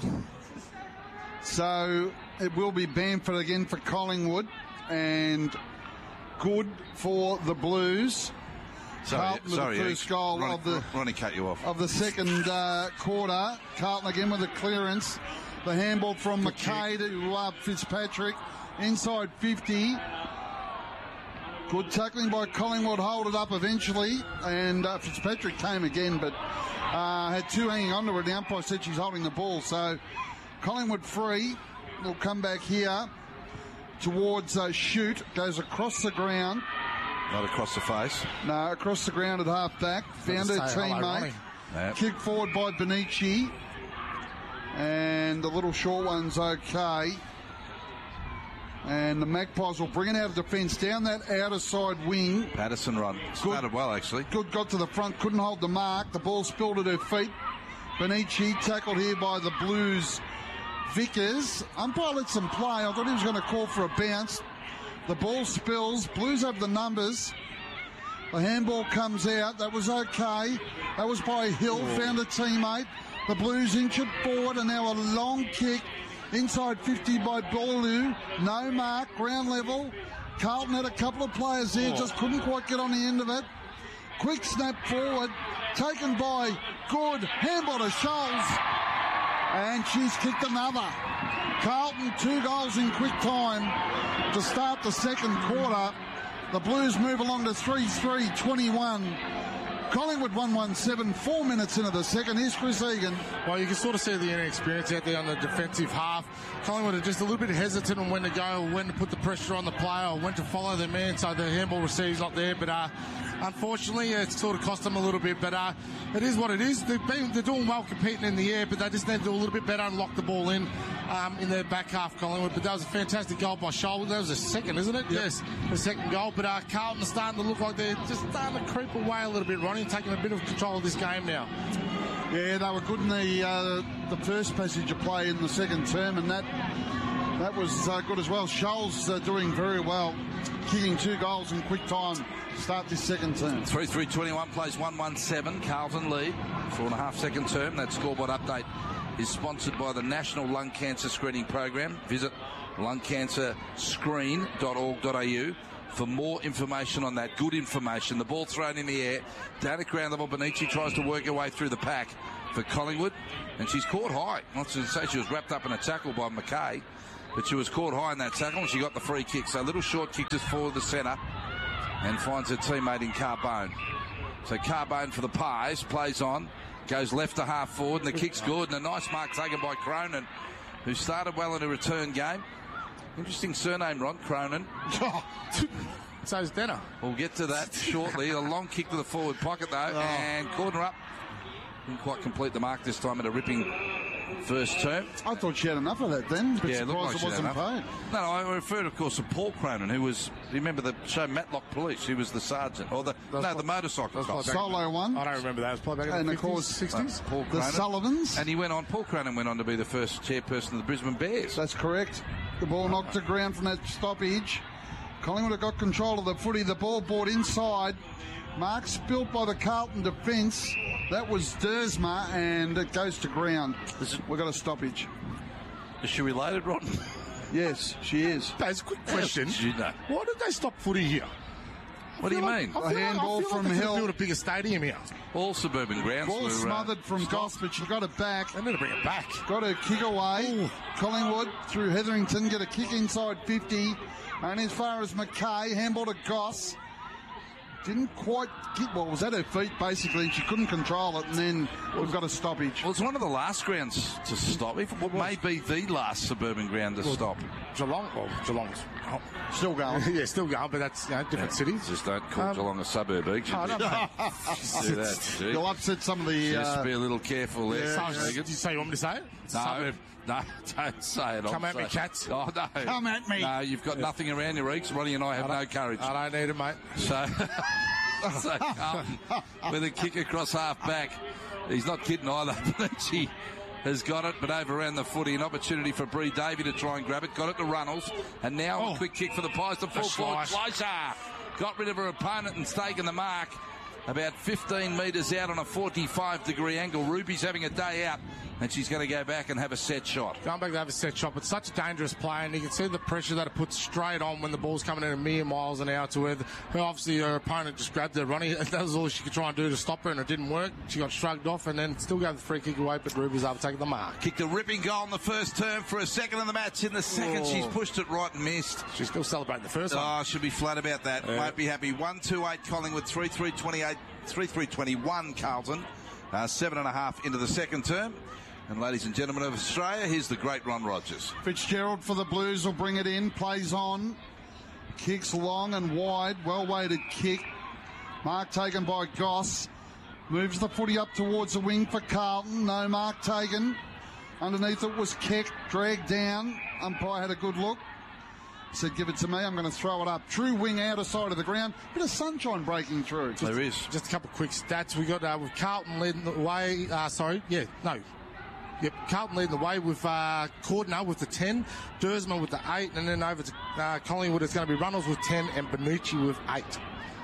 So it will be Bamford again for Collingwood, and Good for the Blues. Sorry, Carlton sorry, with the first Eags. goal Ronnie, of the Ronnie cut you off. of the second uh, quarter. Carlton again with the clearance. The handball from Good McKay kick. to uh, Fitzpatrick. Inside fifty. Good tackling by Collingwood, hold it up eventually, and uh, Fitzpatrick came again, but uh, had two hanging on to her. The umpire said she's holding the ball, so Collingwood free. Will come back here towards uh, Shoot, goes across the ground. Not across the face. No, across the ground at half back. Found her teammate. Yep. Kick forward by Benici, and the little short one's okay. And the Magpies will bring it out of defence down that outer side wing. Patterson run. Started well, actually. Good, got to the front, couldn't hold the mark. The ball spilled at her feet. Benici tackled here by the Blues. Vickers. Umpire lets them play. I thought he was going to call for a bounce. The ball spills. Blues have the numbers. The handball comes out. That was okay. That was by Hill. Oh. Found a teammate. The Blues injured forward, and now a long kick. Inside fifty by Ballou. No mark, ground level. Carlton had a couple of players there, oh. just couldn't quite get on the end of it. Quick snap forward, taken by Good. Handball to Scholes. And she's kicked another. Carlton, two goals in quick time to start the second quarter. The Blues move along to three three twenty-one. Collingwood one one seven, four minutes into the second. Here's Chris Egan. Well, you can sort of see the inexperience out there on the defensive half. Collingwood are just a little bit hesitant on when to go, or when to put the pressure on the player, or when to follow their man, so the handball receiver's not there. But uh, unfortunately, it sort of cost them a little bit. But uh, it is what it is. They've been, they're doing well competing in the air, but they just need to do a little bit better and lock the ball in um, in their back half, Collingwood. But that was a fantastic goal by Scholl. That was a second, isn't it? Yep. Yes, the second goal. But uh, Carlton are starting to look like they're just starting to creep away a little bit, Ronnie, and taking a bit of control of this game now. Yeah, they were good in the uh, the first passage of play in the second term, and that that was uh, good as well. Scholl's uh, doing very well, kicking two goals in quick time to start this second term. three three twenty-one plays one one seven. Carlton lead. Four and a half second term. That scoreboard update is sponsored by the National Lung Cancer Screening Program. Visit lung cancer screen dot org dot a u for more information on that. Good information. The ball thrown in the air. Down at ground level, Benici tries to work her way through the pack for Collingwood, and she's caught high. Not to say she was wrapped up in a tackle by McKay, but she was caught high in that tackle, and she got the free kick. So a little short kick just forward the centre, and finds her teammate in Carbone. So Carbone for the Pies, plays on, goes left to half forward, and the kick's good, and a nice mark taken by Cronin, who started well in a return game. Interesting surname, Ron, Cronin. So is Denner. We'll get to that shortly. A long kick to the forward pocket, though, oh. and corner up. Didn't quite complete the mark this time at a ripping first term. I thought she had enough of that then, but yeah, surprised like it wasn't paid. No, no, I referred, of course, to Paul Cronin, who was, remember the show Matlock Police? He was the sergeant, or the, no, play, the motorcycle cop. Solo one. I don't remember that. It was probably back in and the of course, sixties. Uh, Paul the Cronin. Sullivans. And he went on, Paul Cronin went on to be the first chairperson of the Brisbane Bears. That's correct. The ball knocked to ground from that stoppage. Collingwood have got control of the footy. The ball brought inside. Mark spilt by the Carlton defence. That was Dersma, and it goes to ground. We've got a stoppage. Is she related, Ron? Yes, she is. That's a quick question. You know. Why did they stop footy here? What do you like, mean? I A feel handball like, I feel from like they Hill. could build a bigger stadium here. All suburban grounds. Ball were, smothered uh, from Goss, but she got it back. They need to bring it back. Got a kick away. Ooh. Collingwood through Hetherington, get a kick inside fifty. And as far as McKay, handball to Goss. Didn't quite get, well, it was at her feet basically, and she couldn't control it, and then we've got a stoppage. Well, it's one of the last grounds to stop. If it may be the last suburban ground to well, stop. Geelong, well, Geelong's oh. Still going. yeah, still going, but that's, you know, different yeah, cities. Just don't call um, Geelong a suburb, each. Oh, no, do that, You'll upset some of the... Just uh, be a little careful there. Yeah. So, did you say you want me to say it? No, suburb. no, don't say it. Come I'm at saying. me, cats. Oh, no. Come at me. No, you've got yeah. nothing around your eeks. Ronnie and I have I no courage. I don't need it, mate. So... So Carlton with a kick across half back. He's not kidding either. Benici has got it, but overran the footy. An opportunity for Bree Davey to try and grab it. Got it to Runnels. And now oh. a quick kick for the Pies to full forward. Fleischer got rid of her opponent and taken the mark. About fifteen metres out on a forty-five degree angle. Ruby's having a day out, and she's going to go back and have a set shot. Going back to have a set shot, but such a dangerous play, and you can see the pressure that it puts straight on when the ball's coming in a mere miles an hour to her. Her obviously, her opponent just grabbed her, Ronnie. That was all she could try and do to stop her, and it didn't work. She got shrugged off, and then still gave the free kick away, but Ruby's able to take the mark. Kicked a ripping goal in the first term for a second in the match. In the second, oh. she's pushed it right and missed. She's still celebrating the first oh, one. Oh, should be flat about that. Yeah. Won't be happy. one two eight Collingwood, three three twenty-eight. three three twenty-one Carlton, uh, seven and a half into the second term. And ladies and gentlemen of Australia, here's the great Ron Rogers. Fitzgerald for the Blues will bring it in, plays on, kicks long and wide, well-weighted kick. Mark taken by Goss, moves the footy up towards the wing for Carlton. No mark taken. Underneath it was Keck, dragged down. Umpire had a good look. Said, give it to me, I'm going to throw it up. True wing outer side of the ground. Bit of sunshine breaking through. Just, there is. Just a couple of quick stats. We got uh, with Carlton leading the way. Uh, sorry, yeah, no. Yep, Carlton leading the way with uh, Cordner with the ten, Dersma with the eight, and then over to uh, Collingwood it's going to be Runnels with ten and Benici with eight.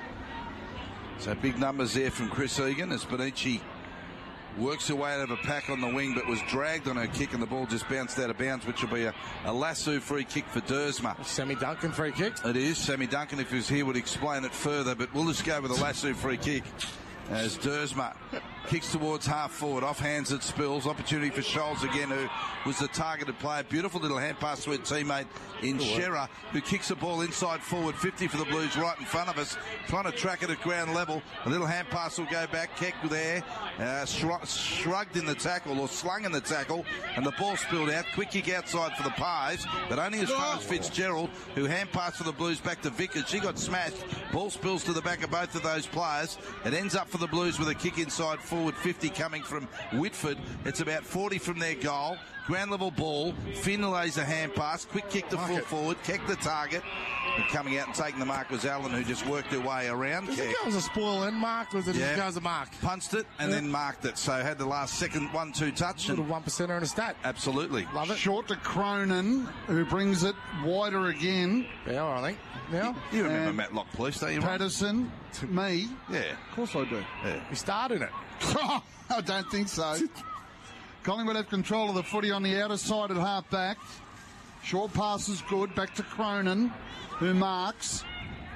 So big numbers there from Chris Egan as Benici works her way out of a pack on the wing, but was dragged on her kick and the ball just bounced out of bounds, which will be a, a lasso free kick for Dersma. Sammy Duncan free kick. It is. Sammy Duncan, if he was here, would explain it further, but we'll just go with a lasso free kick as Dersma Kicks towards half forward. Off hands it spills. Opportunity for Scholes again, who was the targeted player. Beautiful little hand pass to her teammate in Shearer, who kicks the ball inside forward. fifty for the Blues right in front of us. Trying to track it at ground level. A little hand pass will go back. Keck there. Uh, shrug, shrugged in the tackle or slung in the tackle. And the ball spilled out. Quick kick outside for the Pies. But only as far as Fitzgerald, who hand passed for the Blues back to Vickers. She got smashed. Ball spills to the back of both of those players. It ends up for the Blues with a kick inside forward. fifty coming from Whitford. It's about forty from their goal. Ground level ball. Finn lays a hand pass. Quick kick to full forward. Keck the target. And coming out and taking the mark was Allen, who just worked her way around. Does it go as a spoil end mark, or does it Yeah. just go as a mark? Punched it and Yeah. then marked it. So had the last second one two touch. Little And one percenter in a stat. absolutely. Love it. Short to Cronin, who brings it wider again. Yeah, I think. Now, You remember And Matlock Police, don't you? Ron? Patterson, to me. Yeah. Of course I do. Yeah. he started it. I don't think so. Collingwood have control of the footy on the outer side at half back. Short pass is good. Back to Cronin, who marks.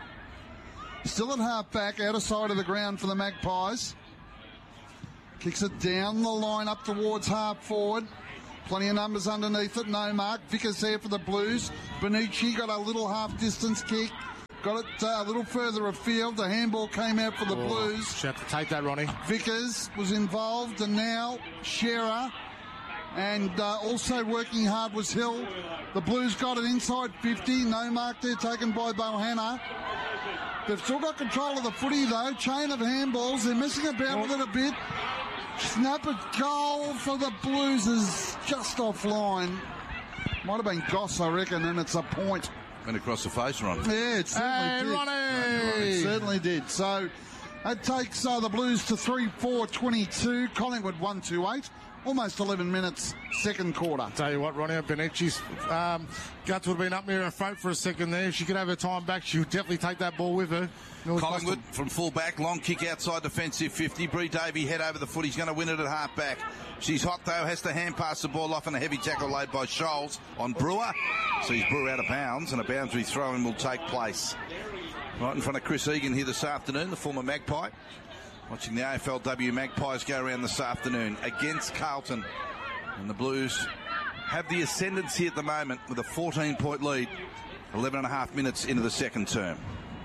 Still at half back, outer side of the ground for the Magpies. Kicks it down the line up towards half forward. Plenty of numbers underneath it. No mark. Vickers there for the Blues. Benici got a little half distance kick. Got it uh, a little further afield. The handball came out for the Oh, Blues. should have to take that, Ronnie. Vickers was involved, and now Shearer, and uh, also working hard was Hill. The Blues got it inside fifty. No mark there taken by Bohanna. They've still got control of the footy though. Chain of handballs. They're messing about with it a bit. Snap it goal for the Blues is just offline. Might have been Goss, I reckon, and it's a point. Went across the face, Ron. Yeah, it certainly Hey, did. Ronnie! It certainly did. So that takes uh, the Blues to three four twenty-two. Collingwood one two eight. Almost eleven minutes, second quarter. Tell you what, Ronnie, Benici's um, guts would have been up near her throat for a second there. If she could have her time back, she would definitely take that ball with her. Collingwood from full back, long kick outside defensive fifty. Bree Davey head over the foot. He's going to win it at half back. She's hot though, has to hand pass the ball off, and a heavy tackle laid by Scholes on Brewer. Sees Brewer out of bounds, and a boundary throw-in will take place. Right in front of Chris Egan here this afternoon, the former Magpie. Watching the A F L W Magpies go around this afternoon against Carlton. And the Blues have the ascendancy at the moment with a fourteen-point lead, eleven and a half minutes into the second term.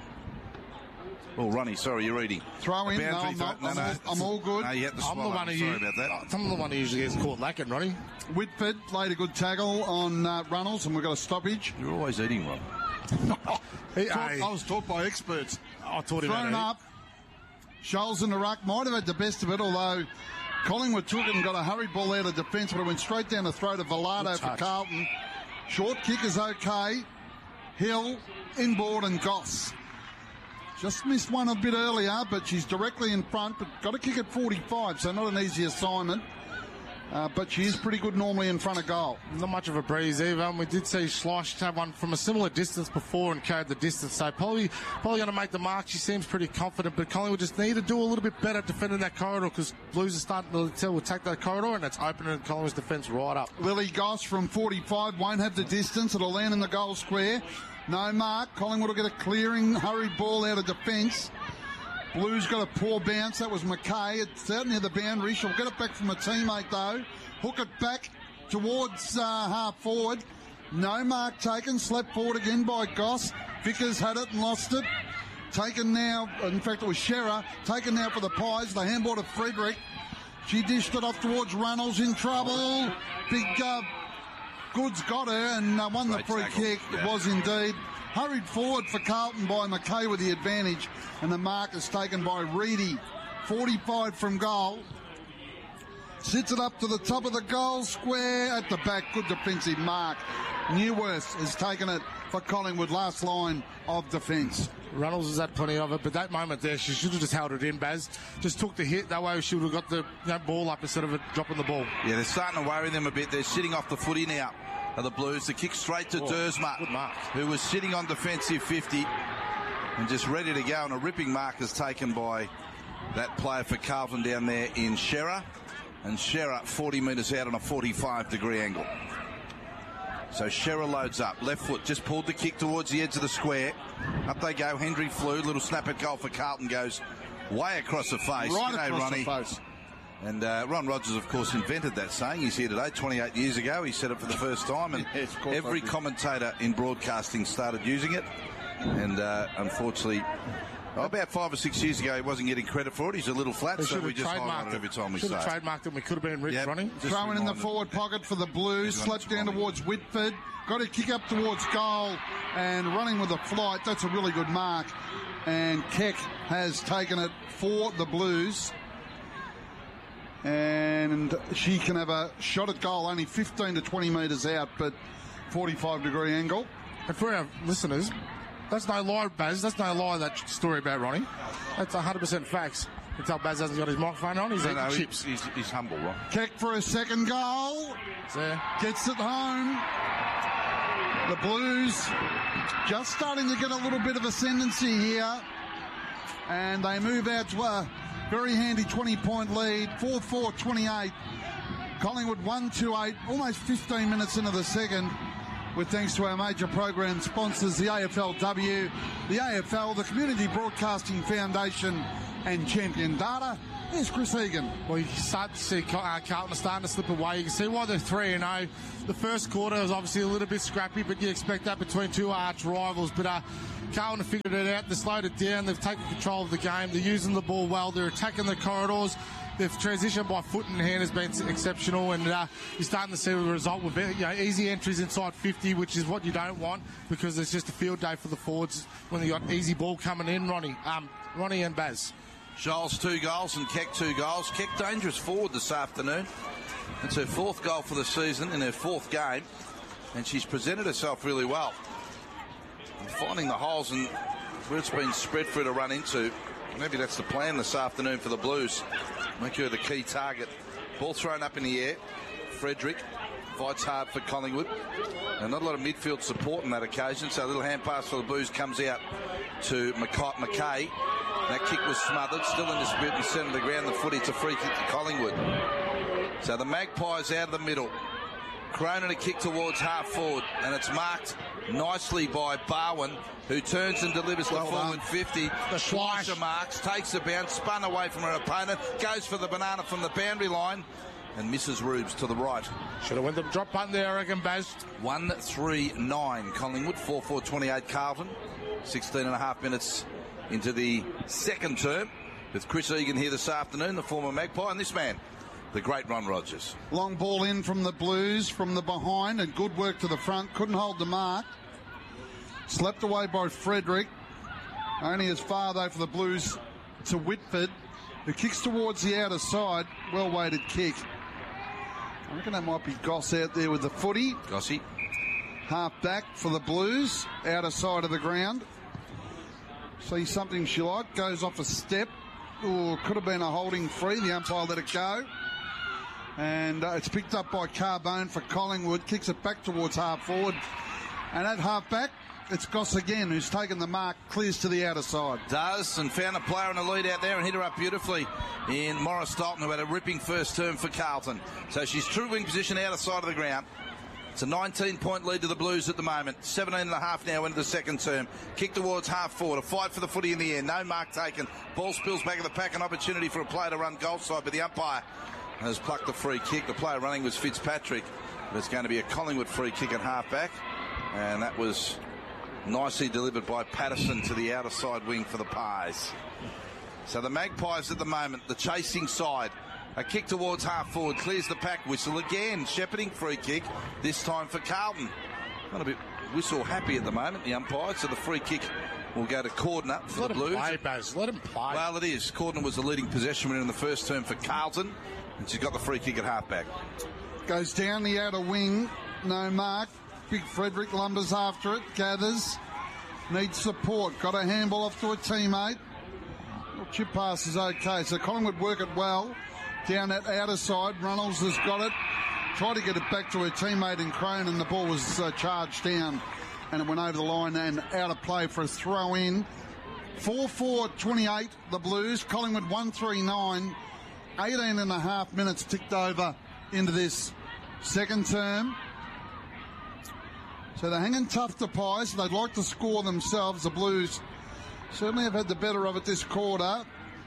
Oh, Ronnie, sorry, you're reading. Throw in. A No, boundary I'm, not, throw- I'm, all, I'm all good. No, you had to I'm the swallow. one who Sorry u- about that. I'm the one who usually gets caught lacking, Ronnie. Whitford laid a good tackle on uh, Runnels, and we've got a stoppage. You're always eating, Ron. He, Taught- hey, I was taught by experts. I taught him how to Thrown eat. up. Scholes in the ruck might have had the best of it, although Collingwood took it and got a hurried ball out of defence, but it went straight down the throat of Velado Good for touch. Carlton. Short kick is okay. Hill, inboard, and Goss. Just missed one a bit earlier, but she's directly in front, but got to kick at forty-five, so not an easy assignment. Uh, but she is pretty good normally in front of goal. Not much of a breeze either. And we did see Schloss have one from a similar distance before and carried the distance. So probably probably going to make the mark. She seems pretty confident, but Collingwood just need to do a little bit better defending that corridor because Blues are starting to tell will take that corridor and it's opening Collingwood's defence right up. Lily Goss from forty-five won't have the distance. It'll land in the goal square. No mark. Collingwood will get a clearing, hurried ball out of defence. Blues got a poor bounce. That was McKay. It's out near the boundary. She'll get it back from a teammate, though. Hook it back towards uh, half forward. No mark taken. Slapped forward again by Goss. Vickers had it and lost it. Taken now. In fact, it was Shearer. Taken now for the Pies. The handball to Frederick. She dished it off towards Runnels. In trouble. Big uh, Goods got her and uh, won Great the free tackle. kick. Yeah. It was indeed. Hurried forward for Carlton by McKay with the advantage, and the mark is taken by Reedy. forty-five from goal. Sits it up to the top of the goal square at the back. Good defensive mark. Newworth has taken it for Collingwood. Last line of defence. Runnels has had plenty of it, but that moment there, she should have just held it in, Baz. Just took the hit. That way she would have got the you know, ball up instead of it dropping the ball. Yeah, they're starting to worry them a bit. They're sitting off the footy now, are the Blues. The kick straight to Oh, Dersma, good mark. who was sitting on defensive fifty and just ready to go. And a ripping mark is taken by that player for Carlton down there in Shearer. And Shearer forty metres out on a forty-five degree angle. So Shearer loads up. Left foot just pulled the kick towards the edge of the square. Up they go. Hendry flew. Little snap at goal for Carlton goes way across the face. Right G'day, across Ronnie. the face. And uh, Ron Rogers, of course, invented that saying. He's here today, twenty-eight years ago. He said it for the first time, and yes, every commentator in broadcasting started using it. And uh, unfortunately, oh, about five or six years ago, he wasn't getting credit for it. He's a little flat, They so should we have just highlight trademarked it it. every time we Should say have it. trademarked it. We could have been rich, Yep. Ronnie. Just Throw in in the reminded- forward pocket for the Blues. Everyone Slapped down responding. towards Whitford. Got a kick up towards goal and running with a flight. That's a really good mark. And Keck has taken it for the Blues. And she can have a shot at goal, only fifteen to twenty metres out, but forty-five degree angle. And for our listeners, that's no lie, Baz. That's no lie, that story about Ronnie. That's one hundred percent facts. You can tell Baz hasn't got his microphone on. He's No, eating no, he- chips. he's, he's humble, right? Keck for a second goal. There. Gets it home. The Blues just starting to get a little bit of ascendancy here. And they move out to a very handy twenty-point lead. four four twenty-eight. Collingwood one two eight, almost fifteen minutes into the second. With thanks to our major program sponsors, the A F L W, the A F L, the Community Broadcasting Foundation, and Champion Data. Here's Chris Egan. Well, you start to see Car- uh, Carlton starting to slip away. You can see why they're three and oh. The first quarter was obviously a little bit scrappy, but you expect that between two arch rivals. But uh, Carlton have figured it out. They've slowed it down. They've taken control of the game. They're using the ball well. They're attacking the corridors. They've transitioned by foot and hand has been exceptional, and uh, you're starting to see the result with you know, easy entries inside fifty, which is what you don't want because it's just a field day for the forwards when they got easy ball coming in. Ronnie, um, Ronnie and Baz. Scholes two goals and Keck two goals. Keck dangerous forward this afternoon. It's her fourth goal for the season in her fourth game, and she's presented herself really well. And finding the holes and where it's been spread for her to run into. Maybe that's the plan this afternoon for the Blues. Make her the key target. Ball thrown up in the air. Frederick fights hard for Collingwood. And not a lot of midfield support on that occasion, so a little hand pass for the Blues comes out to McKay. McKay. That kick was smothered, still in dispute in the centre of the ground. The footy, it's a free kick to Collingwood. So the Magpies out of the middle. Cronin a kick towards half forward, and it's marked nicely by Barwin, who turns and delivers Well the forward done. fifty. The slice. Schleicher marks, takes a bounce, spun away from her opponent, goes for the banana from the boundary line, and misses Rubes to the right. Should have went the drop button there, I reckon, Baz. one three nine Collingwood, four four twenty-eight Carlton. sixteen and a half minutes into the second term with Chris Egan here this afternoon, the former Magpie, and this man, the great Ron Rogers. Long ball in from the Blues from the behind and good work to the front. Couldn't hold the mark. Slept away by Frederick. Only as far though for the Blues to Whitford, who kicks towards the outer side. Well weighted kick. I reckon that might be Goss out there with the footy. Gossy. Half back for the Blues. Outer side of the ground. See something she liked. Goes off a step. Ooh, could have been a holding free. The umpire let it go. And uh, it's picked up by Carbone for Collingwood. Kicks it back towards half forward. And at half back, it's Goss again, who's taken the mark, clears to the outer side. Does, and found a player in the lead out there and hit her up beautifully in Morris Dalton, who had a ripping first term for Carlton. So she's true wing position outer side of the ground. It's a nineteen-point lead to the Blues at the moment. seventeen and a half now into the second term. Kick towards half forward. A fight for the footy in the air. No mark taken. Ball spills back of the pack. An opportunity for a player to run goal side, but the umpire has plucked the free kick. The player running was Fitzpatrick. But it's going to be a Collingwood free kick at half back. And that was nicely delivered by Patterson to the outer side wing for the Pies. So the Magpies at the moment, the chasing side. A kick towards half forward, clears the pack, whistle again. Shepherding free kick, this time for Carlton. Not a bit whistle happy at the moment, the umpire, so the free kick will go to Cordner for Let the him Blues. play, Baz. Let him play. Well, it is. Cordner was the leading possession winner in the first term for Carlton, and she's got the free kick at halfback. Goes down the outer wing. No mark. Big Frederick lumbers after it. Gathers. Needs support. Got a handball off to a teammate. Well, chip pass is okay. So Collingwood work it well. Down that outer side. Runnels has got it. Tried to get it back to her teammate in Crone, and the ball was uh, charged down. And it went over the line and out of play for a throw in. four four twenty-eight, the Blues. Collingwood one three nine. eighteen and a half minutes ticked over into this second term. So they're hanging tough to Pies. They'd like to score themselves. The Blues certainly have had the better of it this quarter.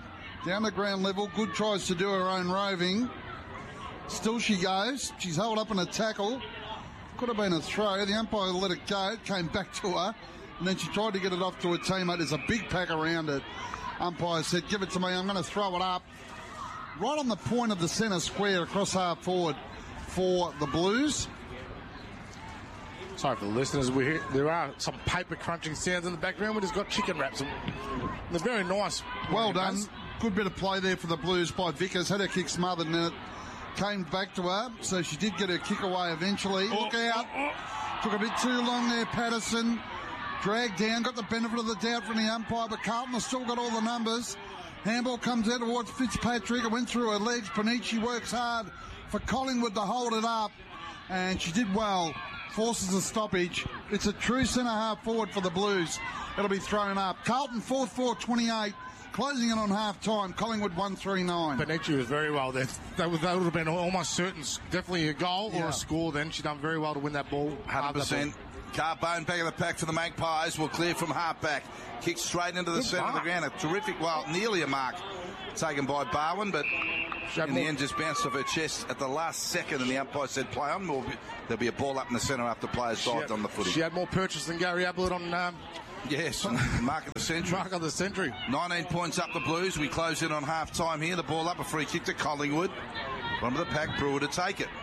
Down the ground level, Good tries to do her own roving. Still she goes. She's held up in a tackle. Could have been a throw. The umpire let it go. It came back to her. And then she tried to get it off to her teammate. There's a big pack around it. Umpire said, give it to me. I'm going to throw it up. Right on the point of the centre square across half forward for the Blues. Sorry for the listeners. We hear, there are some paper crunching sounds in the background. We just got chicken wraps. And they're very nice. Well done. Good bit of play there for the Blues by Vickers. Had her kick smothered and it came back to her. So she did get her kick away eventually. Oh, Look out. Oh, oh. Took a bit too long there, Patterson. Dragged down. Got the benefit of the doubt from the umpire. But Carlton has still got all the numbers. Handball comes out towards Fitzpatrick. It went through her legs. Panici works hard for Collingwood to hold it up. And she did well. Forces a stoppage. It's a true centre-half forward for the Blues. It'll be thrown up. Carlton four four twenty-eight. Closing it on half-time. Collingwood one three nine. Panici was very well there. That would, that would have been almost certain. Definitely a goal Yeah. or a score then. She done very well to win that ball. one hundred percent. Carbone back of the pack for the Magpies. Will clear from half-back. Kick straight into the Good centre of the mark. ground. A terrific, well, nearly a mark taken by Barwin, but in the end just bounced off her chest at the last second, and the umpire said play on. There'll be a ball up in the centre after players dived on the footy. She had more purchase than Gary Ablett on um, Yes, mark of the century. mark of the century. nineteen points up the Blues. We close in on half-time here. The ball up, a free kick to Collingwood. Bottom of the pack, Brewer to take it.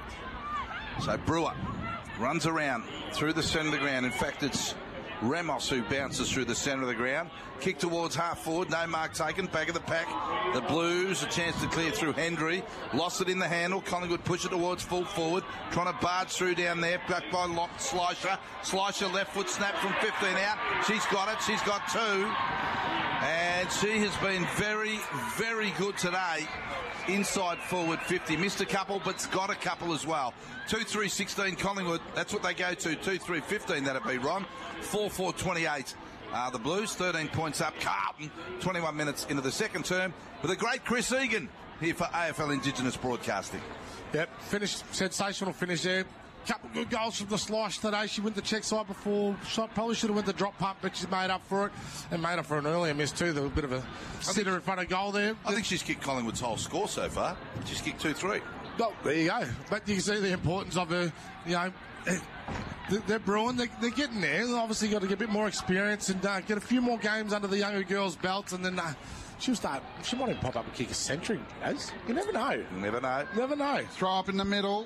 So Brewer runs around through the centre of the ground. In fact, it's Ramos who bounces through the centre of the ground. Kick towards half forward, no mark taken. Back of the pack, the Blues, a chance to clear through Hendry. Lost it in the handle. Collingwood push it towards full forward. Trying to barge through down there. Back by Lock, Slicer. Slicer left foot snap from fifteen out. She's got it. She's got two. And she has been very, very good today. Inside forward fifty. Missed a couple, but's got a couple as well. two three sixteen Collingwood. That's what they go to. two three fifteen, that'd be Ron. four four twenty-eight. Uh, the Blues, thirteen points up. Carlton, twenty-one minutes into the second term with a great Chris Egan here for A F L Indigenous Broadcasting. Yep, finish, sensational finish there. Couple good goals from the Slice today. She went the check side before. Shot probably should have went the drop pump, but she's made up for it. And made up for an earlier miss too. There was a bit of a sitter in front of goal there. I think she's kicked Collingwood's whole score so far. She's kicked two three. Oh, there you go. But you can see the importance of her, you know, they're brewing, they're, they're getting there. They've obviously got to get a bit more experience and uh, get a few more games under the younger girls' belts, and then uh, she'll start, she might even pop up and kick a century, as you never know. Never know. Never know. Throw up in the middle.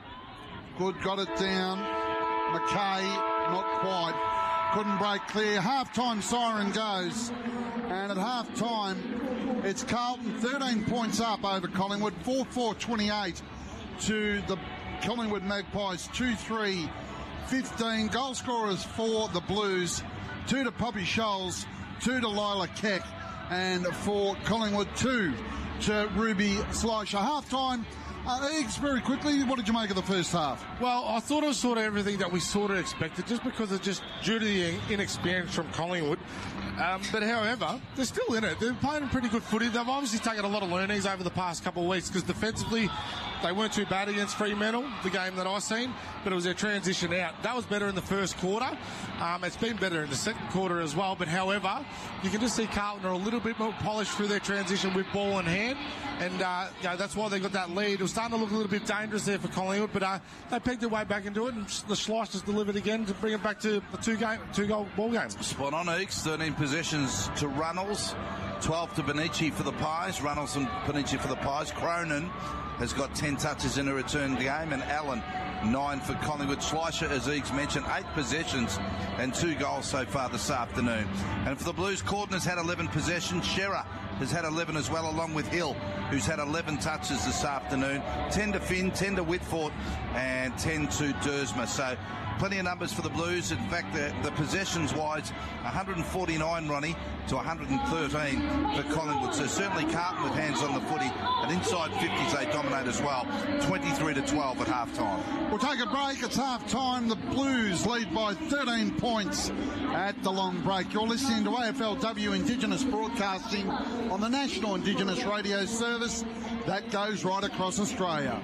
Good, got it down. McKay, not quite. Couldn't break clear. Half-time siren goes. And at half-time, it's Carlton thirteen points up over Collingwood. four four twenty-eight to the Collingwood Magpies. two three fifteen. Goal scorers for the Blues. Two to Poppy Scholes. Two to Lila Keck. And for Collingwood, two to Ruby Slicer. Half-time. Uh, Eggs, very quickly, what did you make of the first half? Well, I thought it was sort of everything that we sort of expected, just because of just due to the inexperience from Collingwood. Um, but however, they're still in it. They're playing pretty good footy. They've obviously taken a lot of learnings over the past couple of weeks, because defensively they weren't too bad against Fremantle, the game that I seen, but it was their transition out. That was better in the first quarter. Um, it's been better in the second quarter as well, but however, you can just see Carlton are a little bit more polished through their transition with ball in hand, and uh, you know, that's why they got that lead. It was starting to look a little bit dangerous there for Collingwood, but uh, they pegged their way back into it, and the Slice has delivered again to bring it back to the two game, two goal ball game. Spot on, Eeks. thirteen possessions to Runnels, twelve to Benici for the Pies. Runnels and Benici for the Pies. Cronin has got ten touches in a return game, and Allen nine for Collingwood. Slicer, as Eeks mentioned, eight possessions and two goals so far this afternoon. And for the Blues, Corden has had eleven possessions. Shearer has had eleven as well, along with Hill, who's had eleven touches this afternoon. ten to Finn, ten to Whitford, and ten to Dersma. So plenty of numbers for the Blues. In fact, the, the possessions-wise, one forty-nine, Ronnie, to one thirteen for Collingwood. So certainly Carlton with hands on the footy. And inside fifties, they dominate as well. twenty-three to twelve at half-time. We'll take a break. It's half-time. The Blues lead by thirteen points at the long break. You're listening to A F L W Indigenous Broadcasting on the National Indigenous Radio Service that goes right across Australia.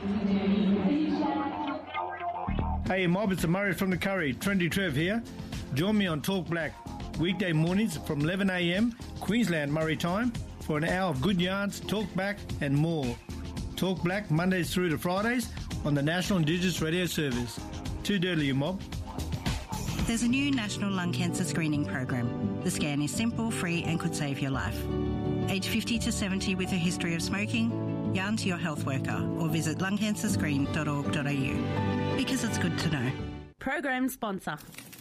Hey mob, it's Murray from the Curry. Trendy Trev here. Join me on Talk Black weekday mornings from eleven a m Queensland Murray time for for an hour of good yarns, talk back and more. Talk Black Mondays through to Fridays on the National Indigenous Radio Service. Too dirty, you mob. There's a new national lung cancer screening program. The scan is simple, free and could save your life. Age fifty to seventy with a history of smoking, yarn to your health worker or visit lung cancer screen dot org dot a u. Because it's good to know. Program sponsor.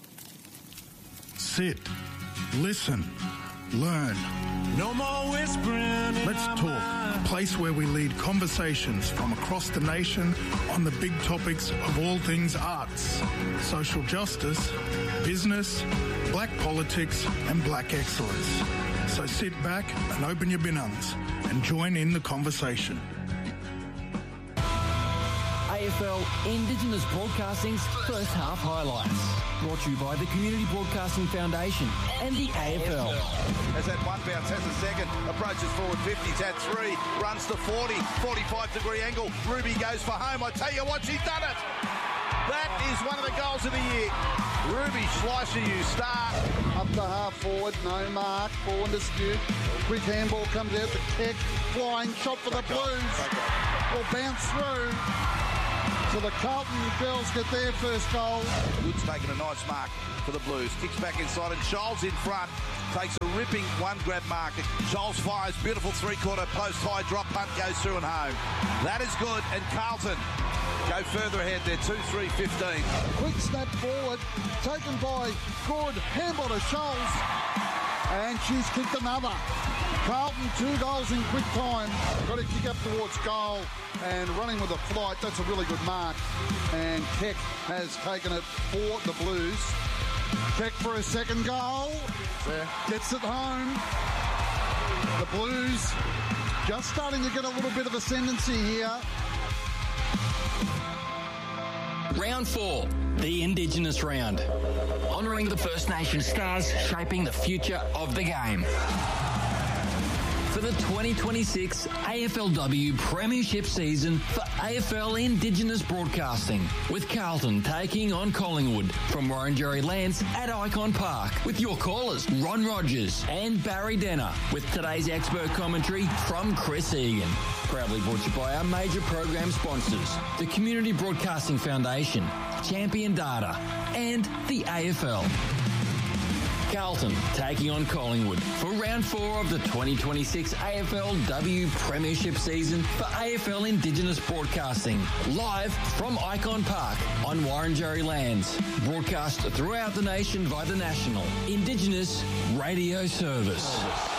Sit, listen, learn. No more whispering. Let's talk. A place where we lead conversations from across the nation on the big topics of all things arts, social justice, business, black politics and black excellence. So sit back and open your binungs and join in the conversation. A F L Indigenous Broadcasting's first half highlights. Brought to you by the Community Broadcasting Foundation and the A F L. As that one bounce has a second, approaches forward fifty, at three, runs to forty, forty-five degree angle. Ruby goes for home. I tell you what, she's done it. That is one of the goals of the year. Ruby Schleicher, you start. Up the half forward, no mark, ball in dispute. Quick handball comes out to Keck, flying shot for the Blues. Will bounce through. So the Carlton girls get their first goal. Wood's taking a nice mark for the Blues. Kicks back inside and Scholes in front. Takes a ripping one grab mark. Scholes fires, beautiful three-quarter post high drop punt, goes through and home. That is good, and Carlton go further ahead. They're two three fifteen. Quick snap forward, taken by Good, handball to Scholes. And she's kicked another. Carlton, two goals in quick time. Got to kick up towards goal and running with a flight. That's a really good mark. And Keck has taken it for the Blues. Keck for a second goal. Yeah. Gets it home. The Blues just starting to get a little bit of ascendancy here. Round four, the Indigenous round. Honouring the First Nation stars shaping the future of the game. For the twenty twenty-six A F L W Premiership season for A F L Indigenous Broadcasting, with Carlton taking on Collingwood from Warrenjory Lands at Icon Park, with your callers Ron Rogers and Barry Denner, with today's expert commentary from Chris Egan. Proudly brought to you by our major program sponsors, the Community Broadcasting Foundation, Champion Data, and the A F L. Carlton taking on Collingwood for round four of the twenty twenty-six A F L W Premiership season for A F L Indigenous Broadcasting, live from Icon Park on Warrenjory Lands, broadcast throughout the nation by the National Indigenous Radio Service.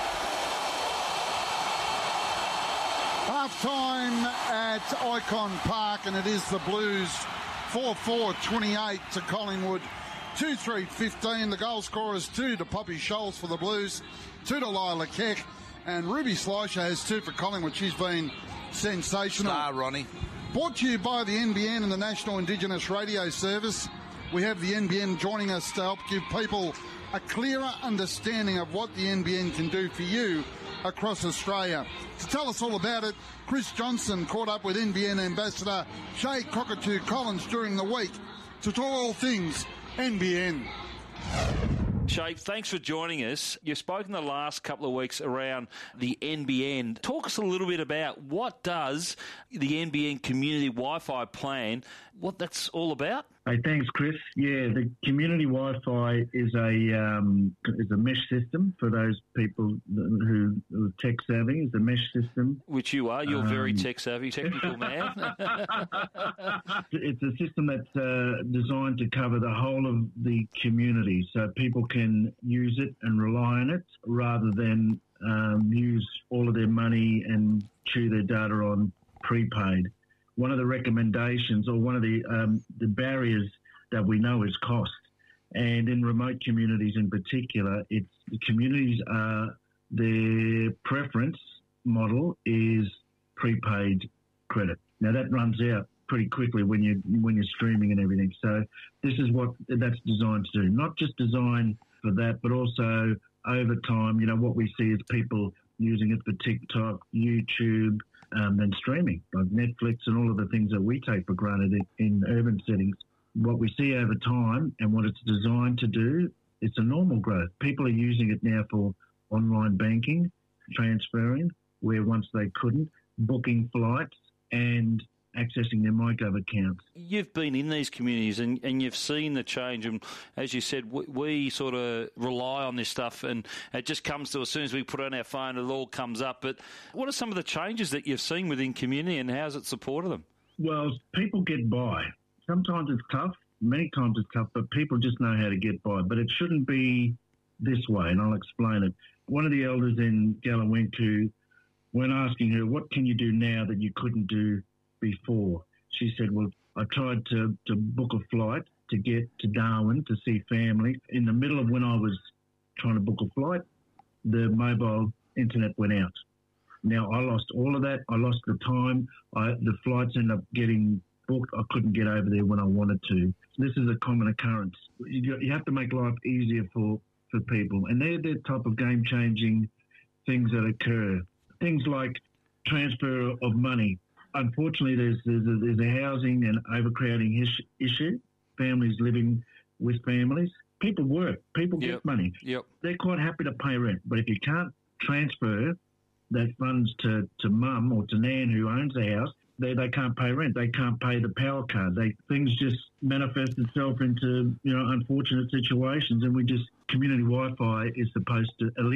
Half time at Icon Park, and it is the Blues four four twenty-eight to Collingwood two three fifteen. The goal scorers two to Poppy Scholes for the Blues, two to Lila Keck, and Ruby Schleicher has two for Collingwood. She's been sensational. Star, Ronnie. Brought to you by the N B N and the National Indigenous Radio Service. We have the N B N joining us to help give people a clearer understanding of what the N B N can do for you across Australia. To tell us all about it, Chris Johnson caught up with N B N Ambassador Shay Cockatoo Collins during the week to talk all things N B N. Shay, thanks for joining us. You've spoken the last couple of weeks around the N B N. Talk us a little bit about what does the N B N Community Wi-Fi plan, what that's all about? Hey, thanks, Chris. Yeah, the community Wi-Fi is a um, is a mesh system for those people who are tech savvy. It's a mesh system, which you are. You're um, very tech savvy, technical man. It's a system that's uh, designed to cover the whole of the community, so people can use it and rely on it rather than um, use all of their money and chew their data on prepaid. One of the recommendations or one of the um, the barriers that we know is cost. And in remote communities in particular, it's the communities are, their preference model is prepaid credit. Now that runs out pretty quickly when you when you're streaming and everything. So this is what that's designed to do. Not just designed for that, but also over time, you know, what we see is people using it for TikTok, YouTube, Um, and streaming, like Netflix and all of the things that we take for granted in, in urban settings. What we see over time and what it's designed to do, it's a normal growth. People are using it now for online banking. transferring, where once they couldn't, booking flights and accessing their MyGov accounts. You've been in these communities and, and you've seen the change, and as you said, we, we sort of rely on this stuff and it just comes to us as soon as we put it on our phone, it all comes up. But what are some of the changes that you've seen within community and how's it supported them? Well, people get by. Sometimes it's tough, many times it's tough, but people just know how to get by. But it shouldn't be this way, and I'll explain it. One of the elders in Gallowintu, when asking her, what can you do now that you couldn't do before? She said, well, I tried to, to book a flight to get to Darwin to see family. In the middle of when I was trying to book a flight, the mobile internet went out. Now, I lost all of that. I lost the time. I, the flights ended up getting booked. I couldn't get over there when I wanted to. This is a common occurrence. You, you have to make life easier for, for people. And they're the type of game-changing things that occur. Things like transfer of money. Unfortunately, there's, there's, a, there's a housing and overcrowding is, issue. Families living with families. People work. People yep. get money. Yep. They're quite happy to pay rent. But if you can't transfer that funds to, to mum or to nan who owns the house, they, they can't pay rent. They can't pay the power card. They things just manifest itself into, you know, unfortunate situations. And we just, community Wi-Fi is supposed to alleviate